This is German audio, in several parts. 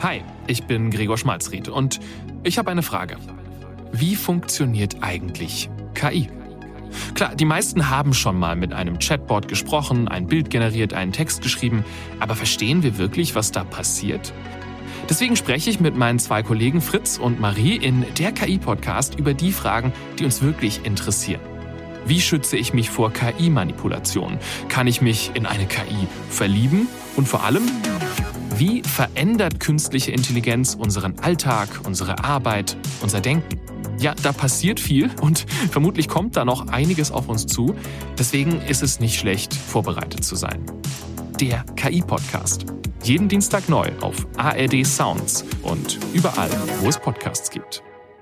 Hi, ich bin Gregor Schmalzried und ich habe eine Frage. Wie funktioniert eigentlich KI? Klar, die meisten haben schon mal mit einem Chatbot gesprochen, ein Bild generiert, einen Text geschrieben, aber verstehen wir wirklich, was da passiert? Deswegen spreche ich mit meinen 2 Kollegen Fritz und Marie in der KI-Podcast über die Fragen, die uns wirklich interessieren. Wie schütze ich mich vor KI-Manipulation? Kann ich mich in eine KI verlieben? Und vor allem, wie verändert künstliche Intelligenz unseren Alltag, unsere Arbeit, unser Denken? Ja, da passiert viel und vermutlich kommt da noch einiges auf uns zu. Deswegen ist es nicht schlecht, vorbereitet zu sein. Der KI-Podcast. Jeden Dienstag neu auf ARD Sounds und überall, wo es Podcasts gibt.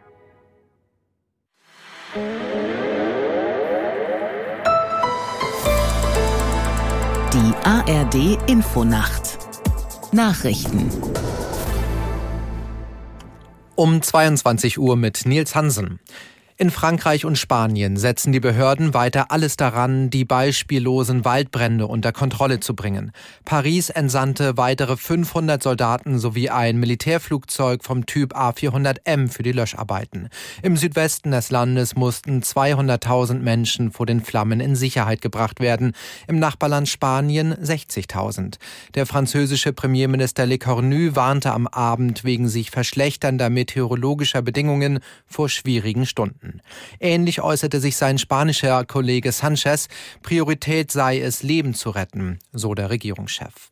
Die ARD Infonacht. Nachrichten. Um 22 Uhr mit Nils Hansen. In Frankreich und Spanien setzen die Behörden weiter alles daran, die beispiellosen Waldbrände unter Kontrolle zu bringen. Paris entsandte weitere 500 Soldaten sowie ein Militärflugzeug vom Typ A400M für die Löscharbeiten. Im Südwesten des Landes mussten 200.000 Menschen vor den Flammen in Sicherheit gebracht werden, im Nachbarland Spanien 60.000. Der französische Premierminister Le Cornu warnte am Abend wegen sich verschlechternder meteorologischer Bedingungen vor schwierigen Stunden. Ähnlich äußerte sich sein spanischer Kollege Sanchez, Priorität sei es, Leben zu retten, so der Regierungschef.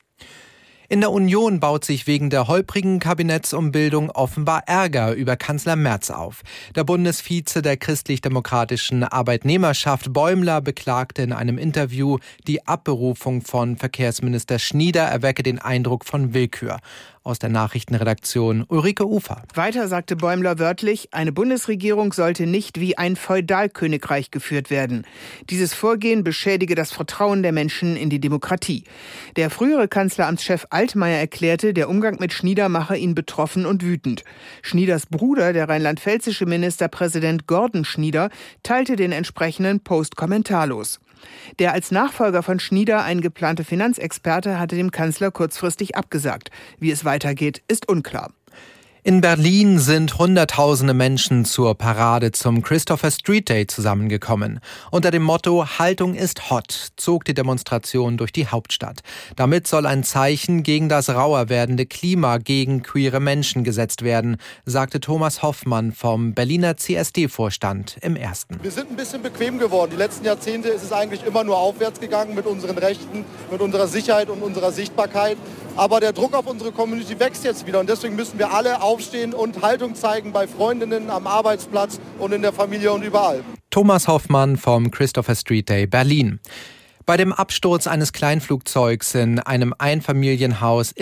In der Union baut sich wegen der holprigen Kabinettsumbildung offenbar Ärger über Kanzler Merz auf. Der Bundesvize der christlich-demokratischen Arbeitnehmerschaft Bäumler beklagte in einem Interview, die Abberufung von Verkehrsminister Schnieder erwecke den Eindruck von Willkür. Aus der Nachrichtenredaktion Ulrike Ufer. Weiter sagte Bäumler wörtlich, eine Bundesregierung sollte nicht wie ein Feudalkönigreich geführt werden. Dieses Vorgehen beschädige das Vertrauen der Menschen in die Demokratie. Der frühere Kanzleramtschef Altmaier erklärte, der Umgang mit Schnieder mache ihn betroffen und wütend. Schnieders Bruder, der rheinland-pfälzische Ministerpräsident Gordon Schnieder, teilte den entsprechenden Post kommentarlos. Der als Nachfolger von Schnieder eingeplante Finanzexperte hatte dem Kanzler kurzfristig abgesagt. Wie es weitergeht, ist unklar. In Berlin sind Hunderttausende Menschen zur Parade zum Christopher Street Day zusammengekommen. Unter dem Motto »Haltung ist hot« zog die Demonstration durch die Hauptstadt. Damit soll ein Zeichen gegen das rauer werdende Klima gegen queere Menschen gesetzt werden, sagte Thomas Hoffmann vom Berliner CSD-Vorstand im Ersten. Wir sind ein bisschen bequem geworden. Die letzten Jahrzehnte ist es eigentlich immer nur aufwärts gegangen mit unseren Rechten, mit unserer Sicherheit und unserer Sichtbarkeit. Aber der Druck auf unsere Community wächst jetzt wieder und deswegen müssen wir alle aufstehen und Haltung zeigen bei Freundinnen, am Arbeitsplatz und in der Familie und überall. Thomas Hoffmann vom Christopher Street Day Berlin. Bei dem Absturz eines Kleinflugzeugs in ein Einfamilienhaus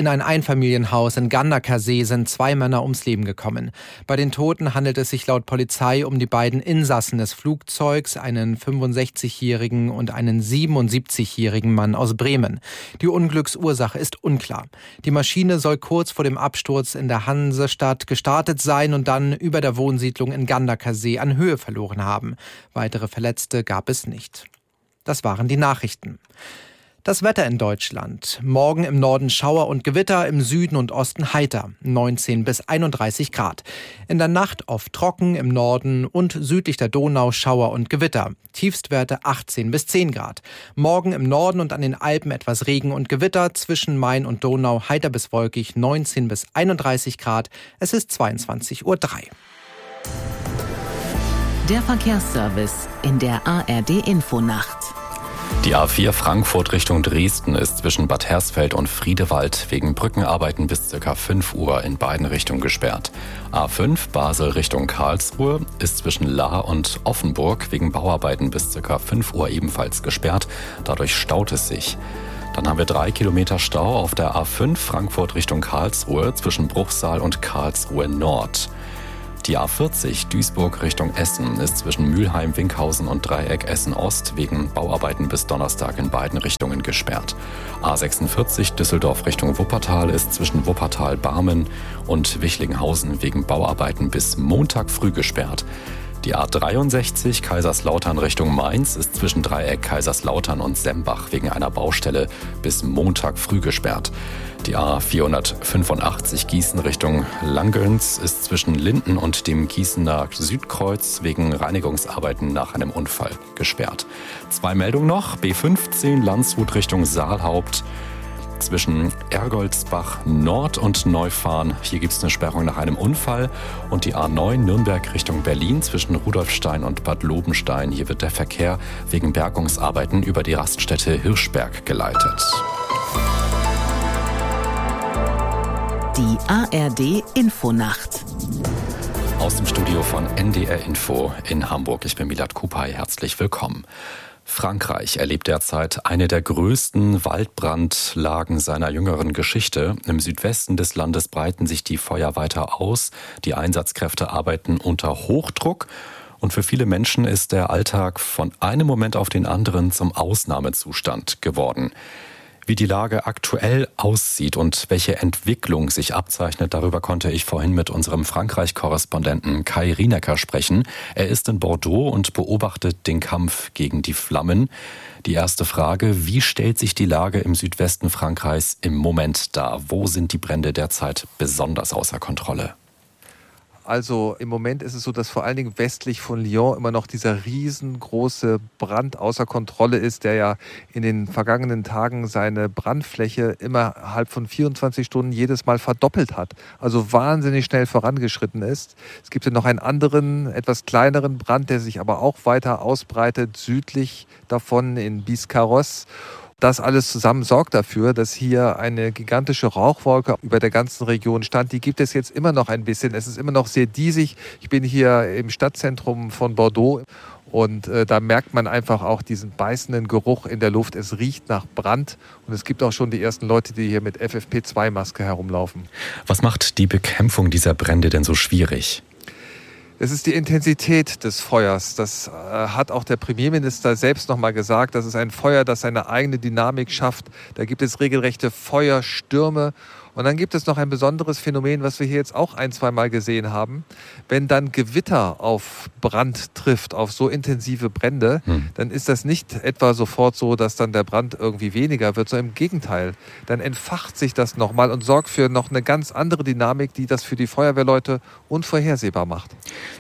in Gandakersee sind 2 Männer ums Leben gekommen. Bei den Toten handelt es sich laut Polizei um die beiden Insassen des Flugzeugs, einen 65-jährigen und einen 77-jährigen Mann aus Bremen. Die Unglücksursache ist unklar. Die Maschine soll kurz vor dem Absturz in der Hansestadt gestartet sein und dann über der Wohnsiedlung in Gandakersee an Höhe verloren haben. Weitere Verletzte gab es nicht. Das waren die Nachrichten. Das Wetter in Deutschland. Morgen im Norden Schauer und Gewitter, im Süden und Osten heiter, 19 bis 31 Grad. In der Nacht oft trocken, im Norden und südlich der Donau Schauer und Gewitter. Tiefstwerte 18 bis 10 Grad. Morgen im Norden und an den Alpen etwas Regen und Gewitter, zwischen Main und Donau heiter bis wolkig, 19 bis 31 Grad. Es ist 22:03 Uhr. Der Verkehrsservice in der ARD Infonacht. Die A4 Frankfurt Richtung Dresden ist zwischen Bad Hersfeld und Friedewald wegen Brückenarbeiten bis ca. 5 Uhr in beiden Richtungen gesperrt. A5 Basel Richtung Karlsruhe ist zwischen Lahr und Offenburg wegen Bauarbeiten bis ca. 5 Uhr ebenfalls gesperrt. Dadurch staut es sich. Dann haben wir 3 Kilometer Stau auf der A5 Frankfurt Richtung Karlsruhe zwischen Bruchsal und Karlsruhe Nord. Die A40 Duisburg Richtung Essen ist zwischen Mülheim, Winkhausen und Dreieck Essen-Ost wegen Bauarbeiten bis Donnerstag in beiden Richtungen gesperrt. A46 Düsseldorf Richtung Wuppertal ist zwischen Wuppertal-Barmen und Wichlinghausen wegen Bauarbeiten bis Montag früh gesperrt. Die A63 Kaiserslautern Richtung Mainz ist zwischen Dreieck Kaiserslautern und Sembach wegen einer Baustelle bis Montag früh gesperrt. Die A485 Gießen Richtung Langgöns ist zwischen Linden und dem Gießener Südkreuz wegen Reinigungsarbeiten nach einem Unfall gesperrt. 2 Meldungen noch. B15 Landshut Richtung Saalhaupt zwischen Ergoldsbach Nord und Neufahren. Hier gibt es eine Sperrung nach einem Unfall. Und die A9 Nürnberg Richtung Berlin zwischen Rudolfstein und Bad Lobenstein. Hier wird der Verkehr wegen Bergungsarbeiten über die Raststätte Hirschberg geleitet. Die ARD Infonacht. Aus dem Studio von NDR Info in Hamburg. Ich bin Milad Kupay. Herzlich willkommen. Frankreich erlebt derzeit eine der größten Waldbrandlagen seiner jüngeren Geschichte. Im Südwesten des Landes breiten sich die Feuer weiter aus. Die Einsatzkräfte arbeiten unter Hochdruck. Und für viele Menschen ist der Alltag von einem Moment auf den anderen zum Ausnahmezustand geworden. Wie die Lage aktuell aussieht und welche Entwicklung sich abzeichnet, darüber konnte ich vorhin mit unserem Frankreich-Korrespondenten Kai Rienecker sprechen. Er ist in Bordeaux und beobachtet den Kampf gegen die Flammen. Die erste Frage: Wie stellt sich die Lage im Südwesten Frankreichs im Moment dar? Wo sind die Brände derzeit besonders außer Kontrolle? Also im Moment ist es so, dass vor allen Dingen westlich von Lyon immer noch dieser riesengroße Brand außer Kontrolle ist, der ja in den vergangenen Tagen seine Brandfläche innerhalb von 24 Stunden jedes Mal verdoppelt hat. Also wahnsinnig schnell vorangeschritten ist. Es gibt ja noch einen anderen, etwas kleineren Brand, der sich aber auch weiter ausbreitet, südlich davon in Biscarrosse. Das alles zusammen sorgt dafür, dass hier eine gigantische Rauchwolke über der ganzen Region stand. Die gibt es jetzt immer noch ein bisschen. Es ist immer noch sehr diesig. Ich bin hier im Stadtzentrum von Bordeaux und da merkt man einfach auch diesen beißenden Geruch in der Luft. Es riecht nach Brand und es gibt auch schon die ersten Leute, die hier mit FFP2-Maske herumlaufen. Was macht die Bekämpfung dieser Brände denn so schwierig? Es ist die Intensität des Feuers. Das hat auch der Premierminister selbst nochmal gesagt. Das ist ein Feuer, das seine eigene Dynamik schafft. Da gibt es regelrechte Feuerstürme. Und dann gibt es noch ein besonderes Phänomen, was wir hier jetzt auch 1-2 Mal gesehen haben. Wenn dann Gewitter auf Brand trifft, auf so intensive Brände, dann ist das nicht etwa sofort so, dass dann der Brand irgendwie weniger wird, sondern im Gegenteil. Dann entfacht sich das nochmal und sorgt für noch eine ganz andere Dynamik, die das für die Feuerwehrleute unvorhersehbar macht.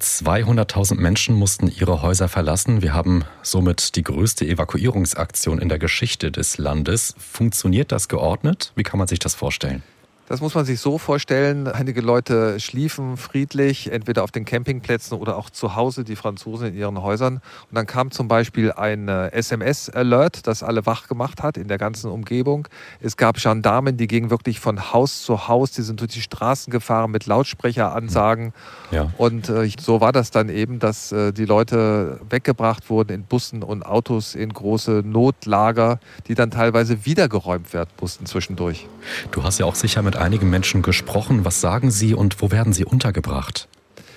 200.000 Menschen mussten ihre Häuser verlassen. Wir haben somit die größte Evakuierungsaktion in der Geschichte des Landes. Funktioniert das geordnet? Wie kann man sich das vorstellen? Das muss man sich so vorstellen, einige Leute schliefen friedlich, entweder auf den Campingplätzen oder auch zu Hause, die Franzosen in ihren Häusern. Und dann kam zum Beispiel ein SMS-Alert, das alle wach gemacht hat in der ganzen Umgebung. Es gab Gendarmen, die gingen wirklich von Haus zu Haus, die sind durch die Straßen gefahren mit Lautsprecheransagen. Ja. Und so war das dann eben, dass die Leute weggebracht wurden in Bussen und Autos in große Notlager, die dann teilweise wiedergeräumt werden mussten zwischendurch. Du hast ja auch sicher mit einigen Menschen gesprochen. Was sagen sie und wo werden sie untergebracht?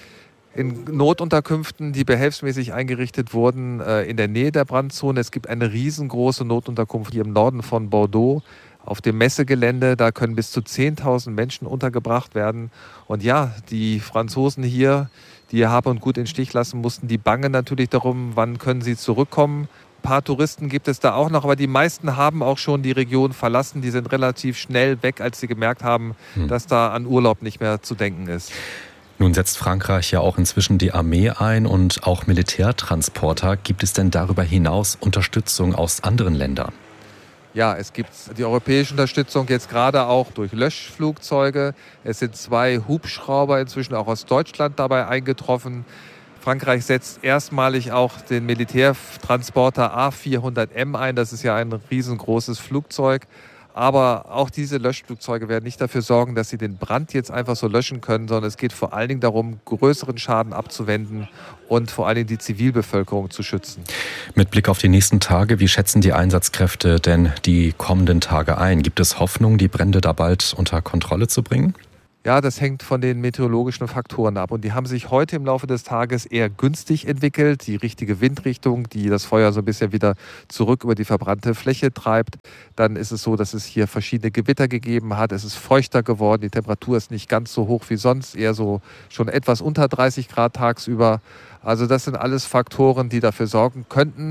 In Notunterkünften, die behelfsmäßig eingerichtet wurden, in der Nähe der Brandzone. Es gibt eine riesengroße Notunterkunft hier im Norden von Bordeaux. Auf dem Messegelände, da können bis zu 10.000 Menschen untergebracht werden. Und ja, die Franzosen hier, die ihr Hab und Gut in den Stich lassen mussten, die bangen natürlich darum, wann können sie zurückkommen. Ein paar Touristen gibt es da auch noch, aber die meisten haben auch schon die Region verlassen. Die sind relativ schnell weg, als sie gemerkt haben, dass da an Urlaub nicht mehr zu denken ist. Nun setzt Frankreich ja auch inzwischen die Armee ein und auch Militärtransporter. Gibt es denn darüber hinaus Unterstützung aus anderen Ländern? Ja, es gibt die europäische Unterstützung jetzt gerade auch durch Löschflugzeuge. Es sind 2 Hubschrauber inzwischen auch aus Deutschland dabei eingetroffen. Frankreich setzt erstmalig auch den Militärtransporter A400M ein. Das ist ja ein riesengroßes Flugzeug. Aber auch diese Löschflugzeuge werden nicht dafür sorgen, dass sie den Brand jetzt einfach so löschen können, sondern es geht vor allen Dingen darum, größeren Schaden abzuwenden und vor allen Dingen die Zivilbevölkerung zu schützen. Mit Blick auf die nächsten Tage, wie schätzen die Einsatzkräfte denn die kommenden Tage ein? Gibt es Hoffnung, die Brände da bald unter Kontrolle zu bringen? Ja, das hängt von den meteorologischen Faktoren ab. Und die haben sich heute im Laufe des Tages eher günstig entwickelt. Die richtige Windrichtung, die das Feuer so ein bisschen wieder zurück über die verbrannte Fläche treibt. Dann ist es so, dass es hier verschiedene Gewitter gegeben hat. Es ist feuchter geworden. Die Temperatur ist nicht ganz so hoch wie sonst. Eher so schon etwas unter 30 Grad tagsüber. Also das sind alles Faktoren, die dafür sorgen könnten,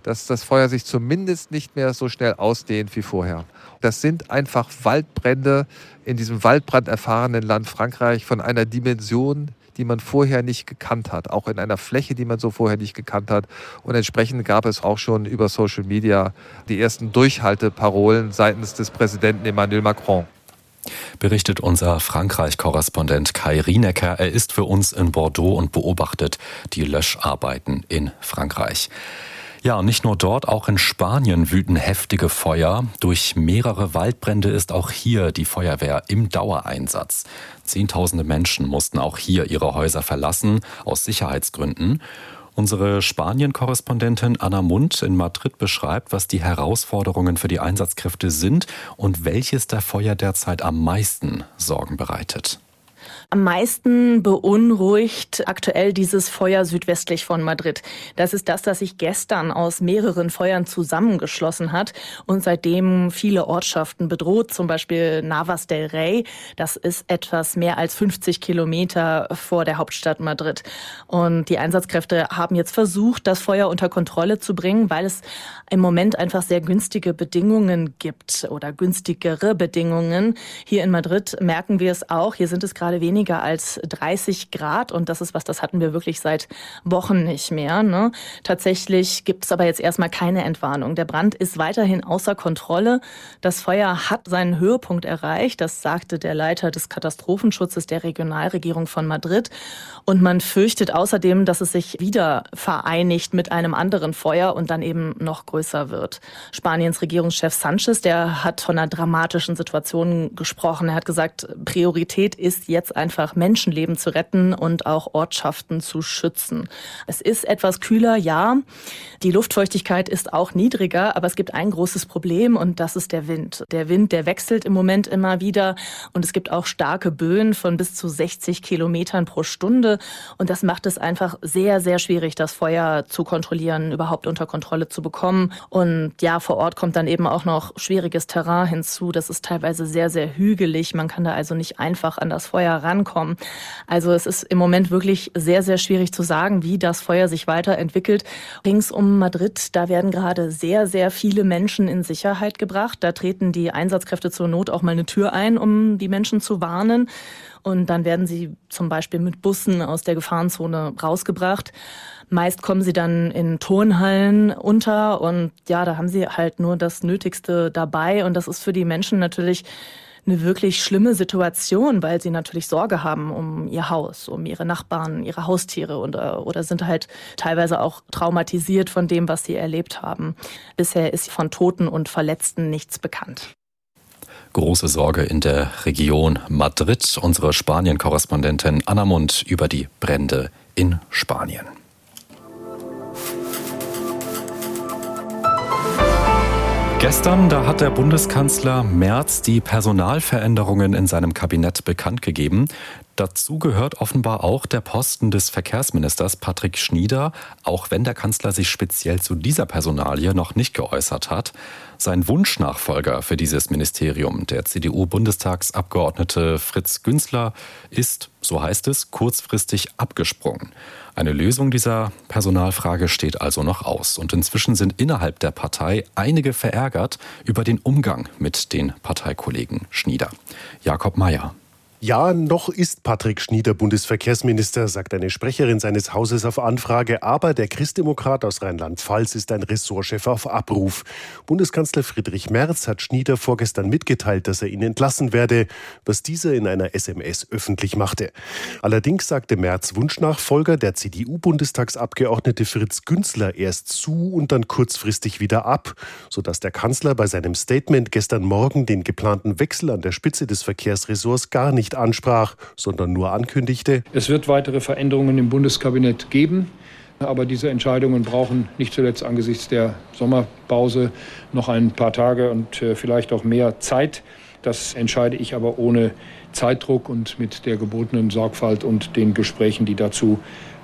dass das Feuer sich zumindest nicht mehr so schnell ausdehnt wie vorher. Das sind einfach Waldbrände in diesem waldbranderfahrenen Land Frankreich von einer Dimension, die man vorher nicht gekannt hat, auch in einer Fläche, die man so vorher nicht gekannt hat. Und entsprechend gab es auch schon über Social Media die ersten Durchhalteparolen seitens des Präsidenten Emmanuel Macron. Berichtet unser Frankreich-Korrespondent Kai Rienecker. Er ist für uns in Bordeaux und beobachtet die Löscharbeiten in Frankreich. Ja, und nicht nur dort, auch in Spanien wüten heftige Feuer. Durch mehrere Waldbrände ist auch hier die Feuerwehr im Dauereinsatz. Zehntausende Menschen mussten auch hier ihre Häuser verlassen, aus Sicherheitsgründen. Unsere Spanien-Korrespondentin Anna Mundt in Madrid beschreibt, was die Herausforderungen für die Einsatzkräfte sind und welches der Feuer derzeit am meisten Sorgen bereitet. Am meisten beunruhigt aktuell dieses Feuer südwestlich von Madrid. Das ist das sich gestern aus mehreren Feuern zusammengeschlossen hat und seitdem viele Ortschaften bedroht, zum Beispiel Navas del Rey. Das ist etwas mehr als 50 Kilometer vor der Hauptstadt Madrid. Und die Einsatzkräfte haben jetzt versucht, das Feuer unter Kontrolle zu bringen, weil es im Moment einfach sehr günstige Bedingungen gibt oder günstigere Bedingungen. Hier in Madrid merken wir es auch. Hier sind es gerade weniger als 30 Grad und das ist was, das hatten wir wirklich seit Wochen nicht mehr. Ne? Tatsächlich gibt es aber jetzt erstmal keine Entwarnung. Der Brand ist weiterhin außer Kontrolle. Das Feuer hat seinen Höhepunkt erreicht, das sagte der Leiter des Katastrophenschutzes der Regionalregierung von Madrid. Und man fürchtet außerdem, dass es sich wieder vereinigt mit einem anderen Feuer und dann eben noch größer wird. Spaniens Regierungschef Sánchez, der hat von einer dramatischen Situation gesprochen. Er hat gesagt, Priorität ist jetzt einfach Menschenleben zu retten und auch Ortschaften zu schützen. Es ist etwas kühler, ja. Die Luftfeuchtigkeit ist auch niedriger, aber es gibt ein großes Problem und das ist der Wind. Der Wind, der wechselt im Moment immer wieder und es gibt auch starke Böen von bis zu 60 Kilometern pro Stunde und das macht es einfach sehr, sehr schwierig, das Feuer zu kontrollieren, überhaupt unter Kontrolle zu bekommen. Und ja, vor Ort kommt dann eben auch noch schwieriges Terrain hinzu. Das ist teilweise sehr, sehr hügelig. Man kann da also nicht einfach an das Feuer rankommen. Also es ist im Moment wirklich sehr, sehr schwierig zu sagen, wie das Feuer sich weiterentwickelt. Rings um Madrid, da werden gerade sehr, sehr viele Menschen in Sicherheit gebracht. Da treten die Einsatzkräfte zur Not auch mal eine Tür ein, um die Menschen zu warnen. Und dann werden sie zum Beispiel mit Bussen aus der Gefahrenzone rausgebracht. Meist kommen sie dann in Turnhallen unter und ja, da haben sie halt nur das Nötigste dabei. Und das ist für die Menschen natürlich eine wirklich schlimme Situation, weil sie natürlich Sorge haben um ihr Haus, um ihre Nachbarn, ihre Haustiere oder sind halt teilweise auch traumatisiert von dem, was sie erlebt haben. Bisher ist von Toten und Verletzten nichts bekannt. Große Sorge in der Region Madrid. Unsere Spanien-Korrespondentin Anna Mundt über die Brände in Spanien. Gestern, da hat der Bundeskanzler Merz die Personalveränderungen in seinem Kabinett bekannt gegeben. Dazu gehört offenbar auch der Posten des Verkehrsministers Patrick Schnieder, auch wenn der Kanzler sich speziell zu dieser Personalie noch nicht geäußert hat. Sein Wunschnachfolger für dieses Ministerium, der CDU-Bundestagsabgeordnete Fritz Günzler, ist, so heißt es, kurzfristig abgesprungen. Eine Lösung dieser Personalfrage steht also noch aus. Und inzwischen sind innerhalb der Partei einige verärgert über den Umgang mit den Parteikollegen Schnieder. Jakob Mayer. Ja, noch ist Patrick Schnieder Bundesverkehrsminister, sagt eine Sprecherin seines Hauses auf Anfrage. Aber der Christdemokrat aus Rheinland-Pfalz ist ein Ressortchef auf Abruf. Bundeskanzler Friedrich Merz hat Schnieder vorgestern mitgeteilt, dass er ihn entlassen werde, was dieser in einer SMS öffentlich machte. Allerdings sagte Merz Wunschnachfolger, der CDU-Bundestagsabgeordnete Fritz Günzler, erst zu und dann kurzfristig wieder ab, sodass der Kanzler bei seinem Statement gestern Morgen den geplanten Wechsel an der Spitze des Verkehrsressorts gar nicht ansprach, sondern nur ankündigte: Es wird weitere Veränderungen im Bundeskabinett geben, aber diese Entscheidungen brauchen nicht zuletzt angesichts der Sommerpause noch ein paar Tage und vielleicht auch mehr Zeit. Das entscheide ich aber ohne Zeitdruck und mit der gebotenen Sorgfalt und den Gesprächen, die dazu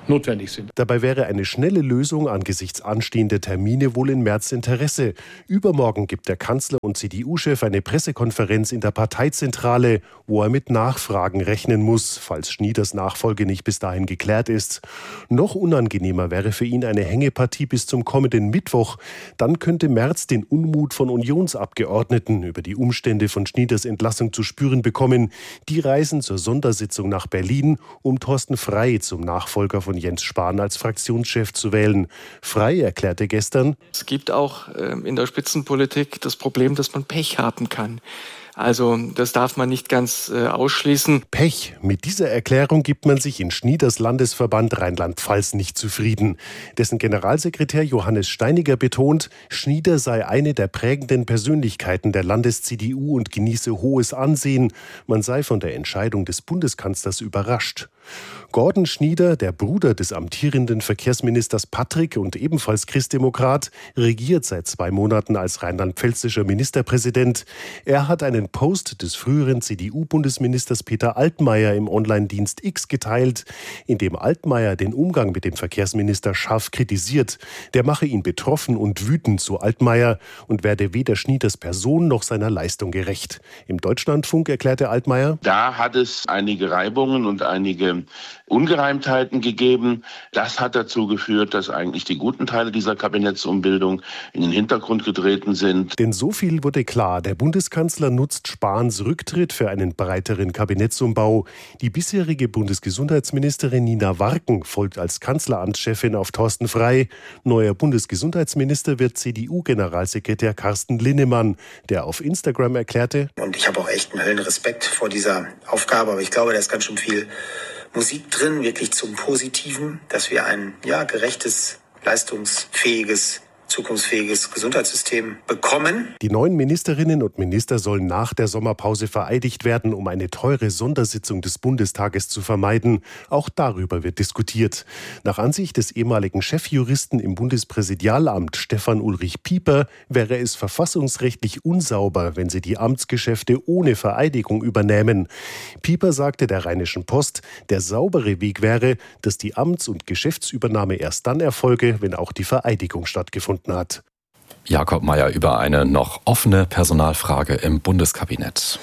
notwendig sind. Dabei wäre eine schnelle Lösung angesichts anstehender Termine wohl in Merz Interesse. Übermorgen gibt der Kanzler und CDU-Chef eine Pressekonferenz in der Parteizentrale, wo er mit Nachfragen rechnen muss, falls Schnieders Nachfolge nicht bis dahin geklärt ist. Noch unangenehmer wäre für ihn eine Hängepartie bis zum kommenden Mittwoch. Dann könnte Merz den Unmut von Unionsabgeordneten über die Umstände von Schnieders Entlassung zu spüren bekommen. Die reisen zur Sondersitzung nach Berlin, um Thorsten Frey zum Nachfolger von Jens Spahn als Fraktionschef zu wählen. Frey erklärte gestern: Es gibt auch in der Spitzenpolitik das Problem, dass man Pech haben kann. Also das darf man nicht ganz ausschließen. Pech. Mit dieser Erklärung gibt man sich in Schnieders Landesverband Rheinland-Pfalz nicht zufrieden. Dessen Generalsekretär Johannes Steiniger betont, Schnieder sei eine der prägenden Persönlichkeiten der Landes-CDU und genieße hohes Ansehen. Man sei von der Entscheidung des Bundeskanzlers überrascht. Gordon Schnieder, der Bruder des amtierenden Verkehrsministers Patrick und ebenfalls Christdemokrat, regiert seit 2 Monaten als rheinland-pfälzischer Ministerpräsident. Er hat einen Post des früheren CDU-Bundesministers Peter Altmaier im Online-Dienst X geteilt, in dem Altmaier den Umgang mit dem Verkehrsminister scharf kritisiert. Der mache ihn betroffen und wütend, so Altmaier, und werde weder Schnieders Person noch seiner Leistung gerecht. Im Deutschlandfunk erklärte Altmaier: Da hat es einige Reibungen und einige Ungereimtheiten gegeben. Das hat dazu geführt, dass eigentlich die guten Teile dieser Kabinettsumbildung in den Hintergrund getreten sind. Denn so viel wurde klar: Der Bundeskanzler nutzt Spahns Rücktritt für einen breiteren Kabinettsumbau. Die bisherige Bundesgesundheitsministerin Nina Warken folgt als Kanzleramtschefin auf Thorsten Frey. Neuer Bundesgesundheitsminister wird CDU-Generalsekretär Carsten Linnemann, der auf Instagram erklärte: Und ich habe auch echt einen Höllenrespekt vor dieser Aufgabe, aber ich glaube, da ist ganz schön viel Musik drin, wirklich zum Positiven, dass wir ein gerechtes, leistungsfähiges, zukunftsfähiges Gesundheitssystem bekommen. Die neuen Ministerinnen und Minister sollen nach der Sommerpause vereidigt werden, um eine teure Sondersitzung des Bundestages zu vermeiden. Auch darüber wird diskutiert. Nach Ansicht des ehemaligen Chefjuristen im Bundespräsidialamt Stefan Ulrich Pieper wäre es verfassungsrechtlich unsauber, wenn sie die Amtsgeschäfte ohne Vereidigung übernehmen. Pieper sagte der Rheinischen Post, der saubere Weg wäre, dass die Amts- und Geschäftsübernahme erst dann erfolge, wenn auch die Vereidigung stattgefunden hat. Jakob Mayer über eine noch offene Personalfrage im Bundeskabinett.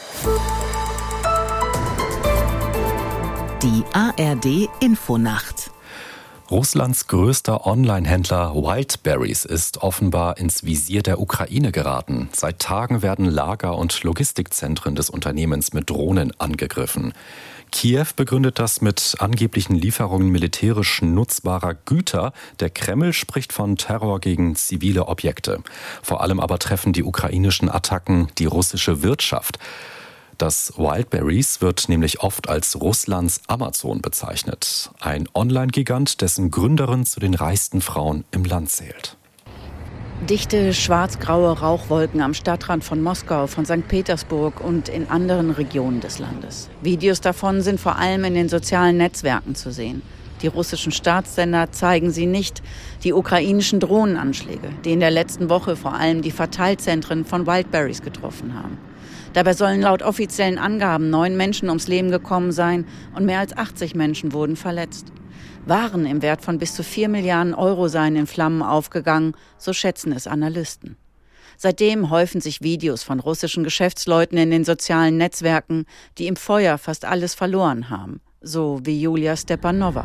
Die ARD Infonacht. Russlands größter Online-Händler Wildberries ist offenbar ins Visier der Ukraine geraten. Seit Tagen werden Lager- und Logistikzentren des Unternehmens mit Drohnen angegriffen. Kiew begründet das mit angeblichen Lieferungen militärisch nutzbarer Güter. Der Kreml spricht von Terror gegen zivile Objekte. Vor allem aber treffen die ukrainischen Attacken die russische Wirtschaft. Das Wildberries wird nämlich oft als Russlands Amazon bezeichnet. Ein Online-Gigant, dessen Gründerin zu den reichsten Frauen im Land zählt. Dichte, schwarz-graue Rauchwolken am Stadtrand von Moskau, von St. Petersburg und in anderen Regionen des Landes. Videos davon sind vor allem in den sozialen Netzwerken zu sehen. Die russischen Staatssender zeigen sie nicht. Die ukrainischen Drohnenanschläge, die in der letzten Woche vor allem die Verteilzentren von Wildberries getroffen haben. Dabei sollen laut offiziellen Angaben 9 Menschen ums Leben gekommen sein und mehr als 80 Menschen wurden verletzt. Waren im Wert von bis zu 4 Milliarden Euro seien in Flammen aufgegangen, so schätzen es Analysten. Seitdem häufen sich Videos von russischen Geschäftsleuten in den sozialen Netzwerken, die im Feuer fast alles verloren haben, so wie Julia Stepanova.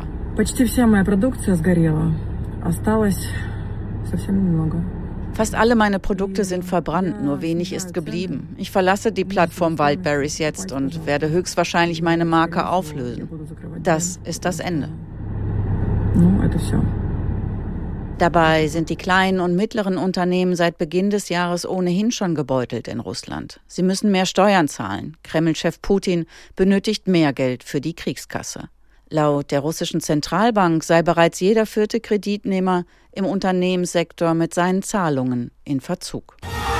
Fast alle meine Produkte sind verbrannt, nur wenig ist geblieben. Ich verlasse die Plattform Wildberries jetzt und werde höchstwahrscheinlich meine Marke auflösen. Das ist das Ende. Dabei sind die kleinen und mittleren Unternehmen seit Beginn des Jahres ohnehin schon gebeutelt in Russland. Sie müssen mehr Steuern zahlen. Kreml-Chef Putin benötigt mehr Geld für die Kriegskasse. Laut der russischen Zentralbank sei bereits jeder 4. Kreditnehmer im Unternehmenssektor mit seinen Zahlungen in Verzug.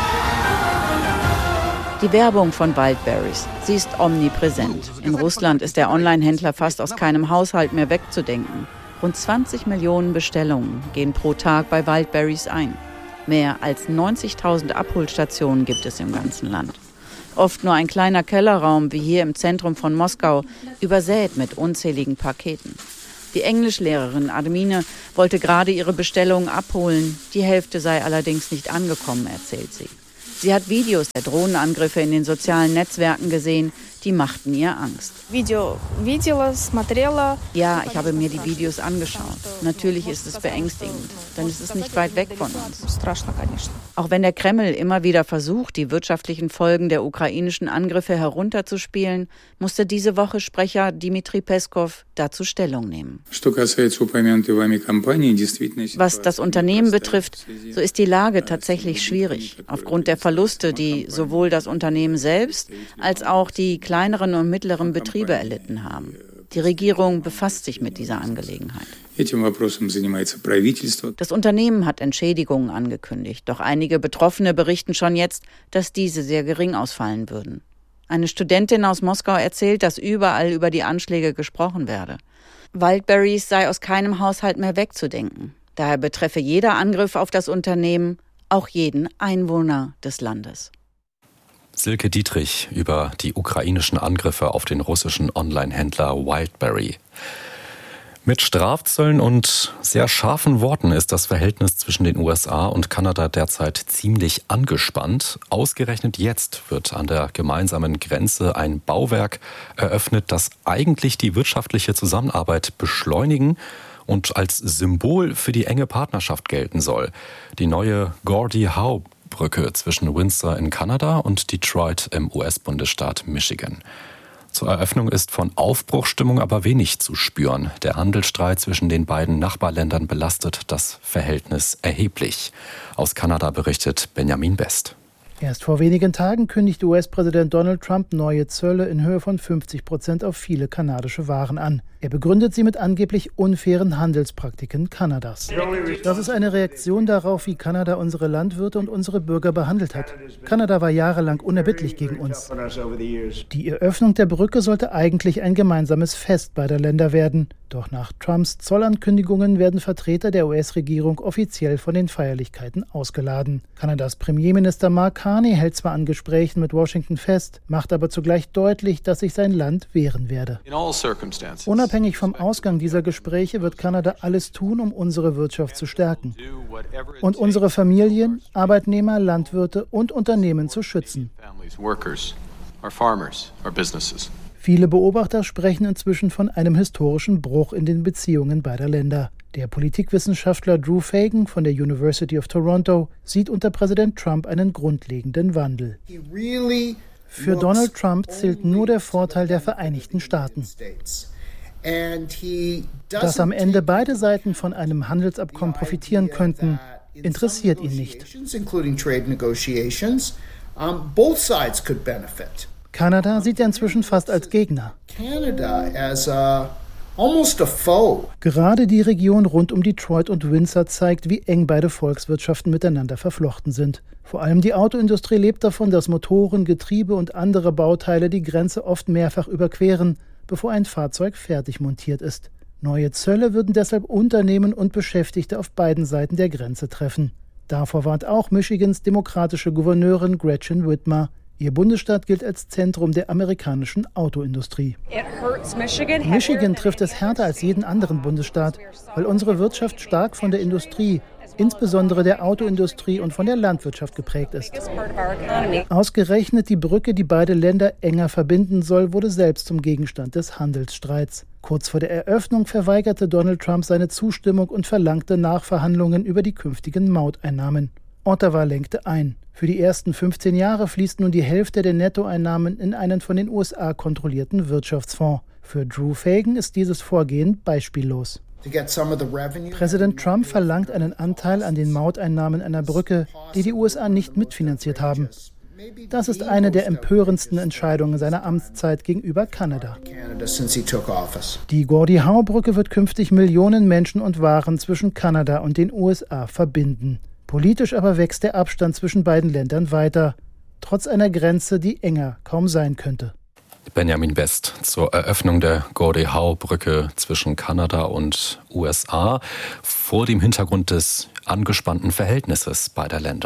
Die Werbung von Wildberries, sie ist omnipräsent. In Russland ist der Online-Händler fast aus keinem Haushalt mehr wegzudenken. Rund 20 Millionen Bestellungen gehen pro Tag bei Wildberries ein. Mehr als 90.000 Abholstationen gibt es im ganzen Land. Oft nur ein kleiner Kellerraum wie hier im Zentrum von Moskau, übersät mit unzähligen Paketen. Die Englischlehrerin Admine wollte gerade ihre Bestellung abholen. Die Hälfte sei allerdings nicht angekommen, erzählt sie. Sie hat Videos der Drohnenangriffe in den sozialen Netzwerken gesehen, die machten ihr Angst. Ja, ich habe mir die Videos angeschaut. Natürlich ist es beängstigend, denn es ist nicht weit weg von uns. Auch wenn der Kreml immer wieder versucht, die wirtschaftlichen Folgen der ukrainischen Angriffe herunterzuspielen, musste diese Woche Sprecher Dmitri Peskov dazu Stellung nehmen. Was das Unternehmen betrifft, so ist die Lage tatsächlich schwierig. Aufgrund der Verluste, die sowohl das Unternehmen selbst als auch die kleineren und mittleren Betriebe erlitten haben. Die Regierung befasst sich mit dieser Angelegenheit. Das Unternehmen hat Entschädigungen angekündigt, doch einige Betroffene berichten schon jetzt, dass diese sehr gering ausfallen würden. Eine Studentin aus Moskau erzählt, dass überall über die Anschläge gesprochen werde. Wildberries sei aus keinem Haushalt mehr wegzudenken. Daher betreffe jeder Angriff auf das Unternehmen auch jeden Einwohner des Landes. Silke Dietrich über die ukrainischen Angriffe auf den russischen Online-Händler Wildberry. Mit Strafzöllen und sehr scharfen Worten ist das Verhältnis zwischen den USA und Kanada derzeit ziemlich angespannt. Ausgerechnet jetzt wird an der gemeinsamen Grenze ein Bauwerk eröffnet, das eigentlich die wirtschaftliche Zusammenarbeit beschleunigen und als Symbol für die enge Partnerschaft gelten soll. Die neue Gordie Howe Brücke zwischen Windsor in Kanada und Detroit im US-Bundesstaat Michigan. Zur Eröffnung ist von Aufbruchsstimmung aber wenig zu spüren. Der Handelsstreit zwischen den beiden Nachbarländern belastet das Verhältnis erheblich. Aus Kanada berichtet Benjamin Best. Erst vor wenigen Tagen kündigte US-Präsident Donald Trump neue Zölle in Höhe von 50% auf viele kanadische Waren an. Er begründet sie mit angeblich unfairen Handelspraktiken Kanadas. Das ist eine Reaktion darauf, wie Kanada unsere Landwirte und unsere Bürger behandelt hat. Kanada war jahrelang unerbittlich gegen uns. Die Eröffnung der Brücke sollte eigentlich ein gemeinsames Fest beider Länder werden. Doch nach Trumps Zollankündigungen werden Vertreter der US-Regierung offiziell von den Feierlichkeiten ausgeladen. Kanadas Premierminister Mark Carney hält zwar an Gesprächen mit Washington fest, macht aber zugleich deutlich, dass sich sein Land wehren werde. Unabhängig vom Ausgang dieser Gespräche wird Kanada alles tun, um unsere Wirtschaft zu stärken und unsere Familien, Arbeitnehmer, Landwirte und Unternehmen zu schützen. Viele Beobachter sprechen inzwischen von einem historischen Bruch in den Beziehungen beider Länder. Der Politikwissenschaftler Drew Fagan von der University of Toronto sieht unter Präsident Trump einen grundlegenden Wandel. Für Donald Trump zählt nur der Vorteil der Vereinigten Staaten. Dass am Ende beide Seiten von einem Handelsabkommen profitieren könnten, interessiert ihn nicht. Kanada sieht er inzwischen fast als Gegner. Gerade die Region rund um Detroit und Windsor zeigt, wie eng beide Volkswirtschaften miteinander verflochten sind. Vor allem die Autoindustrie lebt davon, dass Motoren, Getriebe und andere Bauteile die Grenze oft mehrfach überqueren, bevor ein Fahrzeug fertig montiert ist. Neue Zölle würden deshalb Unternehmen und Beschäftigte auf beiden Seiten der Grenze treffen. Davor warnt auch Michigans demokratische Gouverneurin Gretchen Whitmer. Ihr Bundesstaat gilt als Zentrum der amerikanischen Autoindustrie. Michigan trifft es härter als jeden anderen Bundesstaat, weil unsere Wirtschaft stark von der Industrie, insbesondere der Autoindustrie und von der Landwirtschaft geprägt ist. Ausgerechnet die Brücke, die beide Länder enger verbinden soll, wurde selbst zum Gegenstand des Handelsstreits. Kurz vor der Eröffnung verweigerte Donald Trump seine Zustimmung und verlangte Nachverhandlungen über die künftigen Mauteinnahmen. Ottawa lenkte ein. Für die ersten 15 Jahre fließt nun die Hälfte der Nettoeinnahmen in einen von den USA kontrollierten Wirtschaftsfonds. Für Drew Fagan ist dieses Vorgehen beispiellos. Präsident Trump verlangt einen Anteil an den Mauteinnahmen einer Brücke, die die USA nicht mitfinanziert haben. Das ist eine der empörendsten Entscheidungen seiner Amtszeit gegenüber Kanada. Die Gordie Howe Brücke wird künftig Millionen Menschen und Waren zwischen Kanada und den USA verbinden. Politisch aber wächst der Abstand zwischen beiden Ländern weiter, trotz einer Grenze, die enger kaum sein könnte. Benjamin Best zur Eröffnung der Gordie Howe Brücke zwischen Kanada und USA vor dem Hintergrund des angespannten Verhältnisses beider Länder.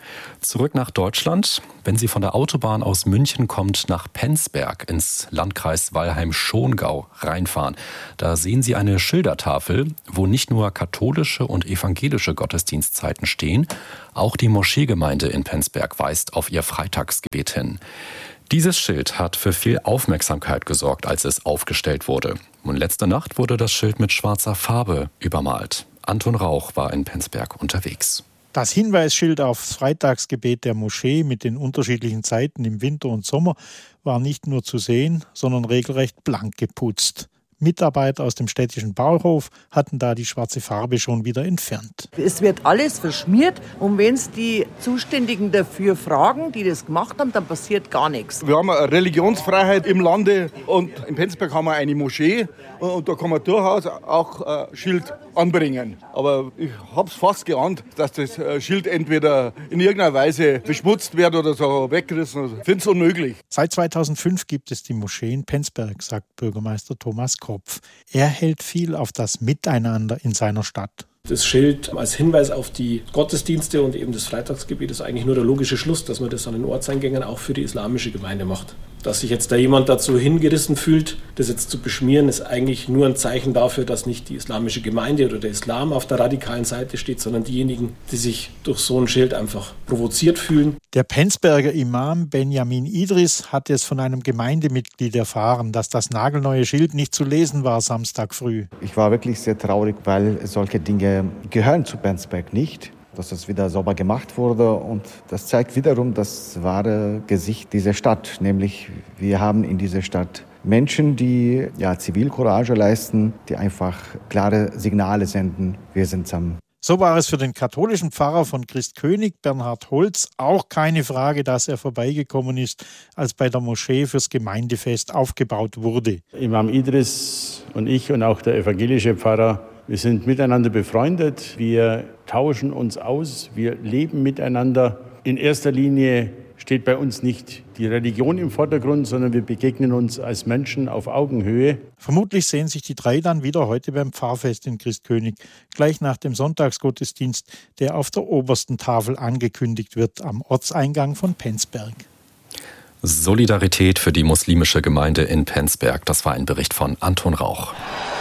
Zurück nach Deutschland. Wenn Sie von der Autobahn aus München kommt nach Penzberg ins Landkreis Weilheim-Schongau reinfahren, da sehen Sie eine Schildertafel, wo nicht nur katholische und evangelische Gottesdienstzeiten stehen, auch die Moscheegemeinde in Penzberg weist auf ihr Freitagsgebet hin. Dieses Schild hat für viel Aufmerksamkeit gesorgt, als es aufgestellt wurde. Und letzte Nacht wurde das Schild mit schwarzer Farbe übermalt. Anton Rauch war in Penzberg unterwegs. Das Hinweisschild aufs Freitagsgebet der Moschee mit den unterschiedlichen Zeiten im Winter und Sommer war nicht nur zu sehen, sondern regelrecht blank geputzt. Mitarbeiter aus dem städtischen Bauhof hatten da die schwarze Farbe schon wieder entfernt. Es wird alles verschmiert und wenn es die Zuständigen dafür fragen, die das gemacht haben, dann passiert gar nichts. Wir haben eine Religionsfreiheit im Lande und in Penzberg haben wir eine Moschee und da kann man durchaus auch ein Schild anbringen. Aber ich habe es fast geahnt, dass das Schild entweder in irgendeiner Weise beschmutzt wird oder so weggerissen. Ich finde es unmöglich. Seit 2005 gibt es die Moschee in Penzberg, sagt Bürgermeister Thomas Kopf. Er hält viel auf das Miteinander in seiner Stadt. Das Schild als Hinweis auf die Gottesdienste und eben das Freitagsgebet ist eigentlich nur der logische Schluss, dass man das an den Ortseingängen auch für die islamische Gemeinde macht. Dass sich jetzt da jemand dazu hingerissen fühlt, das jetzt zu beschmieren, ist eigentlich nur ein Zeichen dafür, dass nicht die islamische Gemeinde oder der Islam auf der radikalen Seite steht, sondern diejenigen, die sich durch so ein Schild einfach provoziert fühlen. Der Penzberger Imam Benjamin Idris hat es von einem Gemeindemitglied erfahren, dass das nagelneue Schild nicht zu lesen war Samstag früh. Ich war wirklich sehr traurig, weil solche Dinge gehören zu Penzberg nicht. Dass das wieder sauber gemacht wurde und das zeigt wiederum das wahre Gesicht dieser Stadt. Nämlich wir haben in dieser Stadt Menschen, die Zivilcourage leisten, die einfach klare Signale senden. Wir sind zusammen. So war es für den katholischen Pfarrer von Christkönig, Bernhard Holz, auch keine Frage, dass er vorbeigekommen ist, als bei der Moschee fürs Gemeindefest aufgebaut wurde. Imam Idris und ich und auch der evangelische Pfarrer, wir sind miteinander befreundet, wir tauschen uns aus, wir leben miteinander. In erster Linie steht bei uns nicht die Religion im Vordergrund, sondern wir begegnen uns als Menschen auf Augenhöhe. Vermutlich sehen sich die drei dann wieder heute beim Pfarrfest in Christkönig, gleich nach dem Sonntagsgottesdienst, der auf der obersten Tafel angekündigt wird, am Ortseingang von Penzberg. Solidarität für die muslimische Gemeinde in Penzberg, das war ein Bericht von Anton Rauch.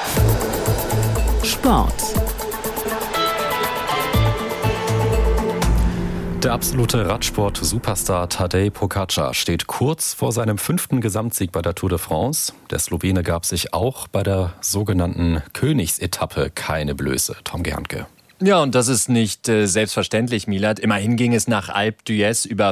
Sport. Der absolute Radsport-Superstar Tadej Pogačar steht kurz vor seinem 5. Gesamtsieg bei der Tour de France. Der Slowene gab sich auch bei der sogenannten Königsetappe keine Blöße. Tom Gehrnke. Ja, und das ist nicht selbstverständlich, Milat. Immerhin ging es nach Alpe d'Huez über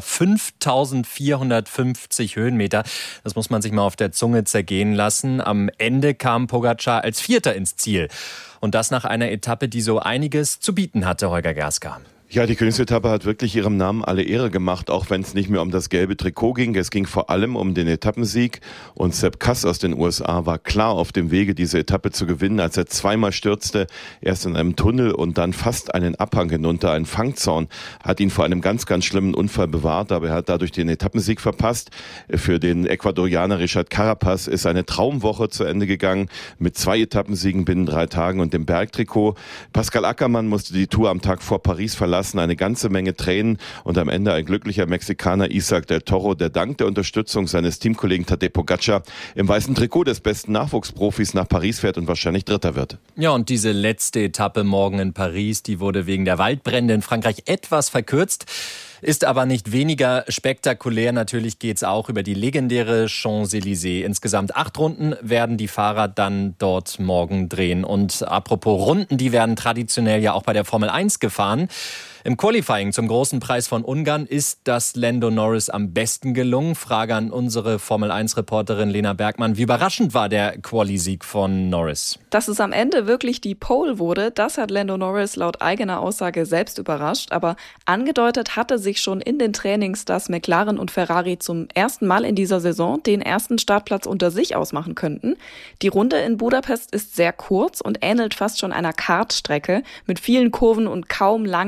5.450 Höhenmeter. Das muss man sich mal auf der Zunge zergehen lassen. Am Ende kam Pogačar als Vierter ins Ziel. Und das nach einer Etappe, die so einiges zu bieten hatte, Holger Gerska. Ja, die Königsetappe hat wirklich ihrem Namen alle Ehre gemacht, auch wenn es nicht mehr um das gelbe Trikot ging. Es ging vor allem um den Etappensieg und Sepp Kuss aus den USA war klar auf dem Wege, diese Etappe zu gewinnen, als er zweimal stürzte, erst in einem Tunnel und dann fast einen Abhang hinunter. Ein Fangzaun hat ihn vor einem ganz, ganz schlimmen Unfall bewahrt, aber er hat dadurch den Etappensieg verpasst. Für den Ecuadorianer Richard Carapaz ist eine Traumwoche zu Ende gegangen mit 2 Etappensiegen binnen 3 Tagen und dem Bergtrikot. Pascal Ackermann musste die Tour am Tag vor Paris verlassen, eine ganze Menge Tränen und am Ende ein glücklicher Mexikaner Isaac del Toro, der dank der Unterstützung seines Teamkollegen Tadej Pogačar im weißen Trikot des besten Nachwuchsprofis nach Paris fährt und wahrscheinlich Dritter wird. Ja, und diese letzte Etappe morgen in Paris, die wurde wegen der Waldbrände in Frankreich etwas verkürzt. Ist aber nicht weniger spektakulär. Natürlich geht es auch über die legendäre Champs-Élysées. Insgesamt 8 Runden werden die Fahrer dann dort morgen drehen. Und apropos Runden, die werden traditionell ja auch bei der Formel 1 gefahren. Im Qualifying zum großen Preis von Ungarn ist das Lando Norris am besten gelungen. Frage an unsere Formel-1-Reporterin Lena Bergmann. Wie überraschend war der Quali-Sieg von Norris? Dass es am Ende wirklich die Pole wurde, das hat Lando Norris laut eigener Aussage selbst überrascht. Aber angedeutet hatte sich schon in den Trainings, dass McLaren und Ferrari zum ersten Mal in dieser Saison den ersten Startplatz unter sich ausmachen könnten. Die Runde in Budapest ist sehr kurz und ähnelt fast schon einer Kartstrecke mit vielen Kurven und kaum langen Geraden.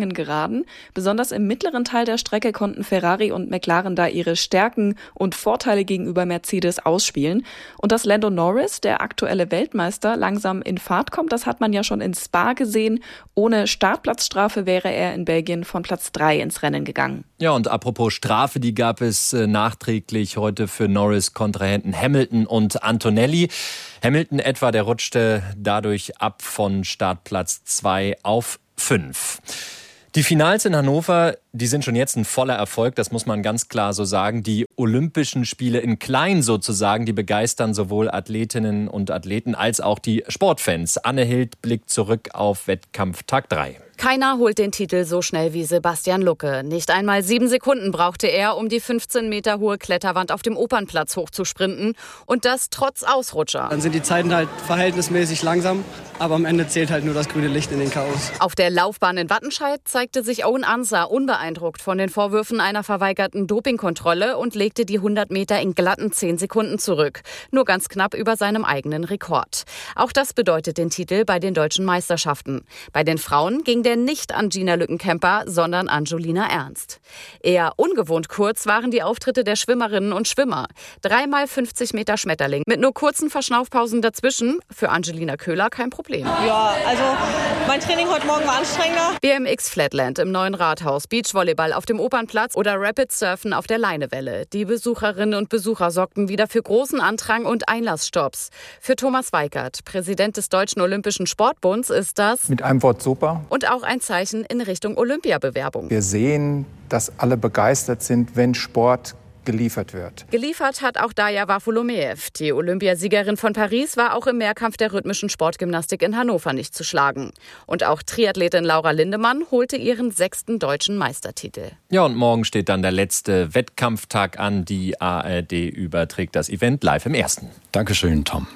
Schaden. Besonders im mittleren Teil der Strecke konnten Ferrari und McLaren da ihre Stärken und Vorteile gegenüber Mercedes ausspielen. Und dass Lando Norris, der aktuelle Weltmeister, langsam in Fahrt kommt, das hat man ja schon in Spa gesehen. Ohne Startplatzstrafe wäre er in Belgien von Platz 3 ins Rennen gegangen. Ja, und apropos Strafe, die gab es nachträglich heute für Norris-Kontrahenten Hamilton und Antonelli. Hamilton etwa, der rutschte dadurch ab von Startplatz 2 auf 5. Die Finals in Hannover, die sind schon jetzt ein voller Erfolg, das muss man ganz klar so sagen. Die Olympischen Spiele in klein sozusagen, die begeistern sowohl Athletinnen und Athleten als auch die Sportfans. Anne Hild blickt zurück auf Wettkampftag 3. Keiner holt den Titel so schnell wie Sebastian Lucke. Nicht einmal 7 Sekunden brauchte er, um die 15 Meter hohe Kletterwand auf dem Opernplatz hochzusprinten. Und das trotz Ausrutscher. Dann sind die Zeiten halt verhältnismäßig langsam, aber am Ende zählt halt nur das grüne Licht in den Chaos. Auf der Laufbahn in Wattenscheid zeigte sich Owen Ansah unbeeindruckt von den Vorwürfen einer verweigerten Dopingkontrolle und legte die 100 Meter in glatten 10 Sekunden zurück. Nur ganz knapp über seinem eigenen Rekord. Auch das bedeutet den Titel bei den deutschen Meisterschaften. Bei den Frauen ging der nicht an Gina Lückenkämper, sondern an Julina Ernst. Eher ungewohnt kurz waren die Auftritte der Schwimmerinnen und Schwimmer. 3x 50 Meter Schmetterling mit nur kurzen Verschnaufpausen dazwischen. Für Angelina Köhler kein Problem. Ja, also mein Training heute Morgen war anstrengender. BMX Flatland im neuen Rathaus, Beachvolleyball auf dem Opernplatz oder Rapid Surfen auf der Leinewelle. Die Besucherinnen und Besucher sorgten wieder für großen Andrang und Einlassstopps. Für Thomas Weikert, Präsident des Deutschen Olympischen Sportbunds, ist das mit einem Wort super. Und auch ein Zeichen in Richtung Olympiabewerbung. Wir sehen, dass alle begeistert sind, wenn Sport geliefert wird. Geliefert hat auch Daja Varfolomeev. Die Olympiasiegerin von Paris war auch im Mehrkampf der rhythmischen Sportgymnastik in Hannover nicht zu schlagen. Und auch Triathletin Laura Lindemann holte ihren 6. deutschen Meistertitel. Ja, und morgen steht dann der letzte Wettkampftag an. Die ARD überträgt das Event live im Ersten. Dankeschön, Tom.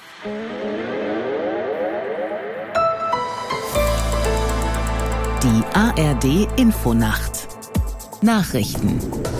Die ARD Infonacht. Nachrichten.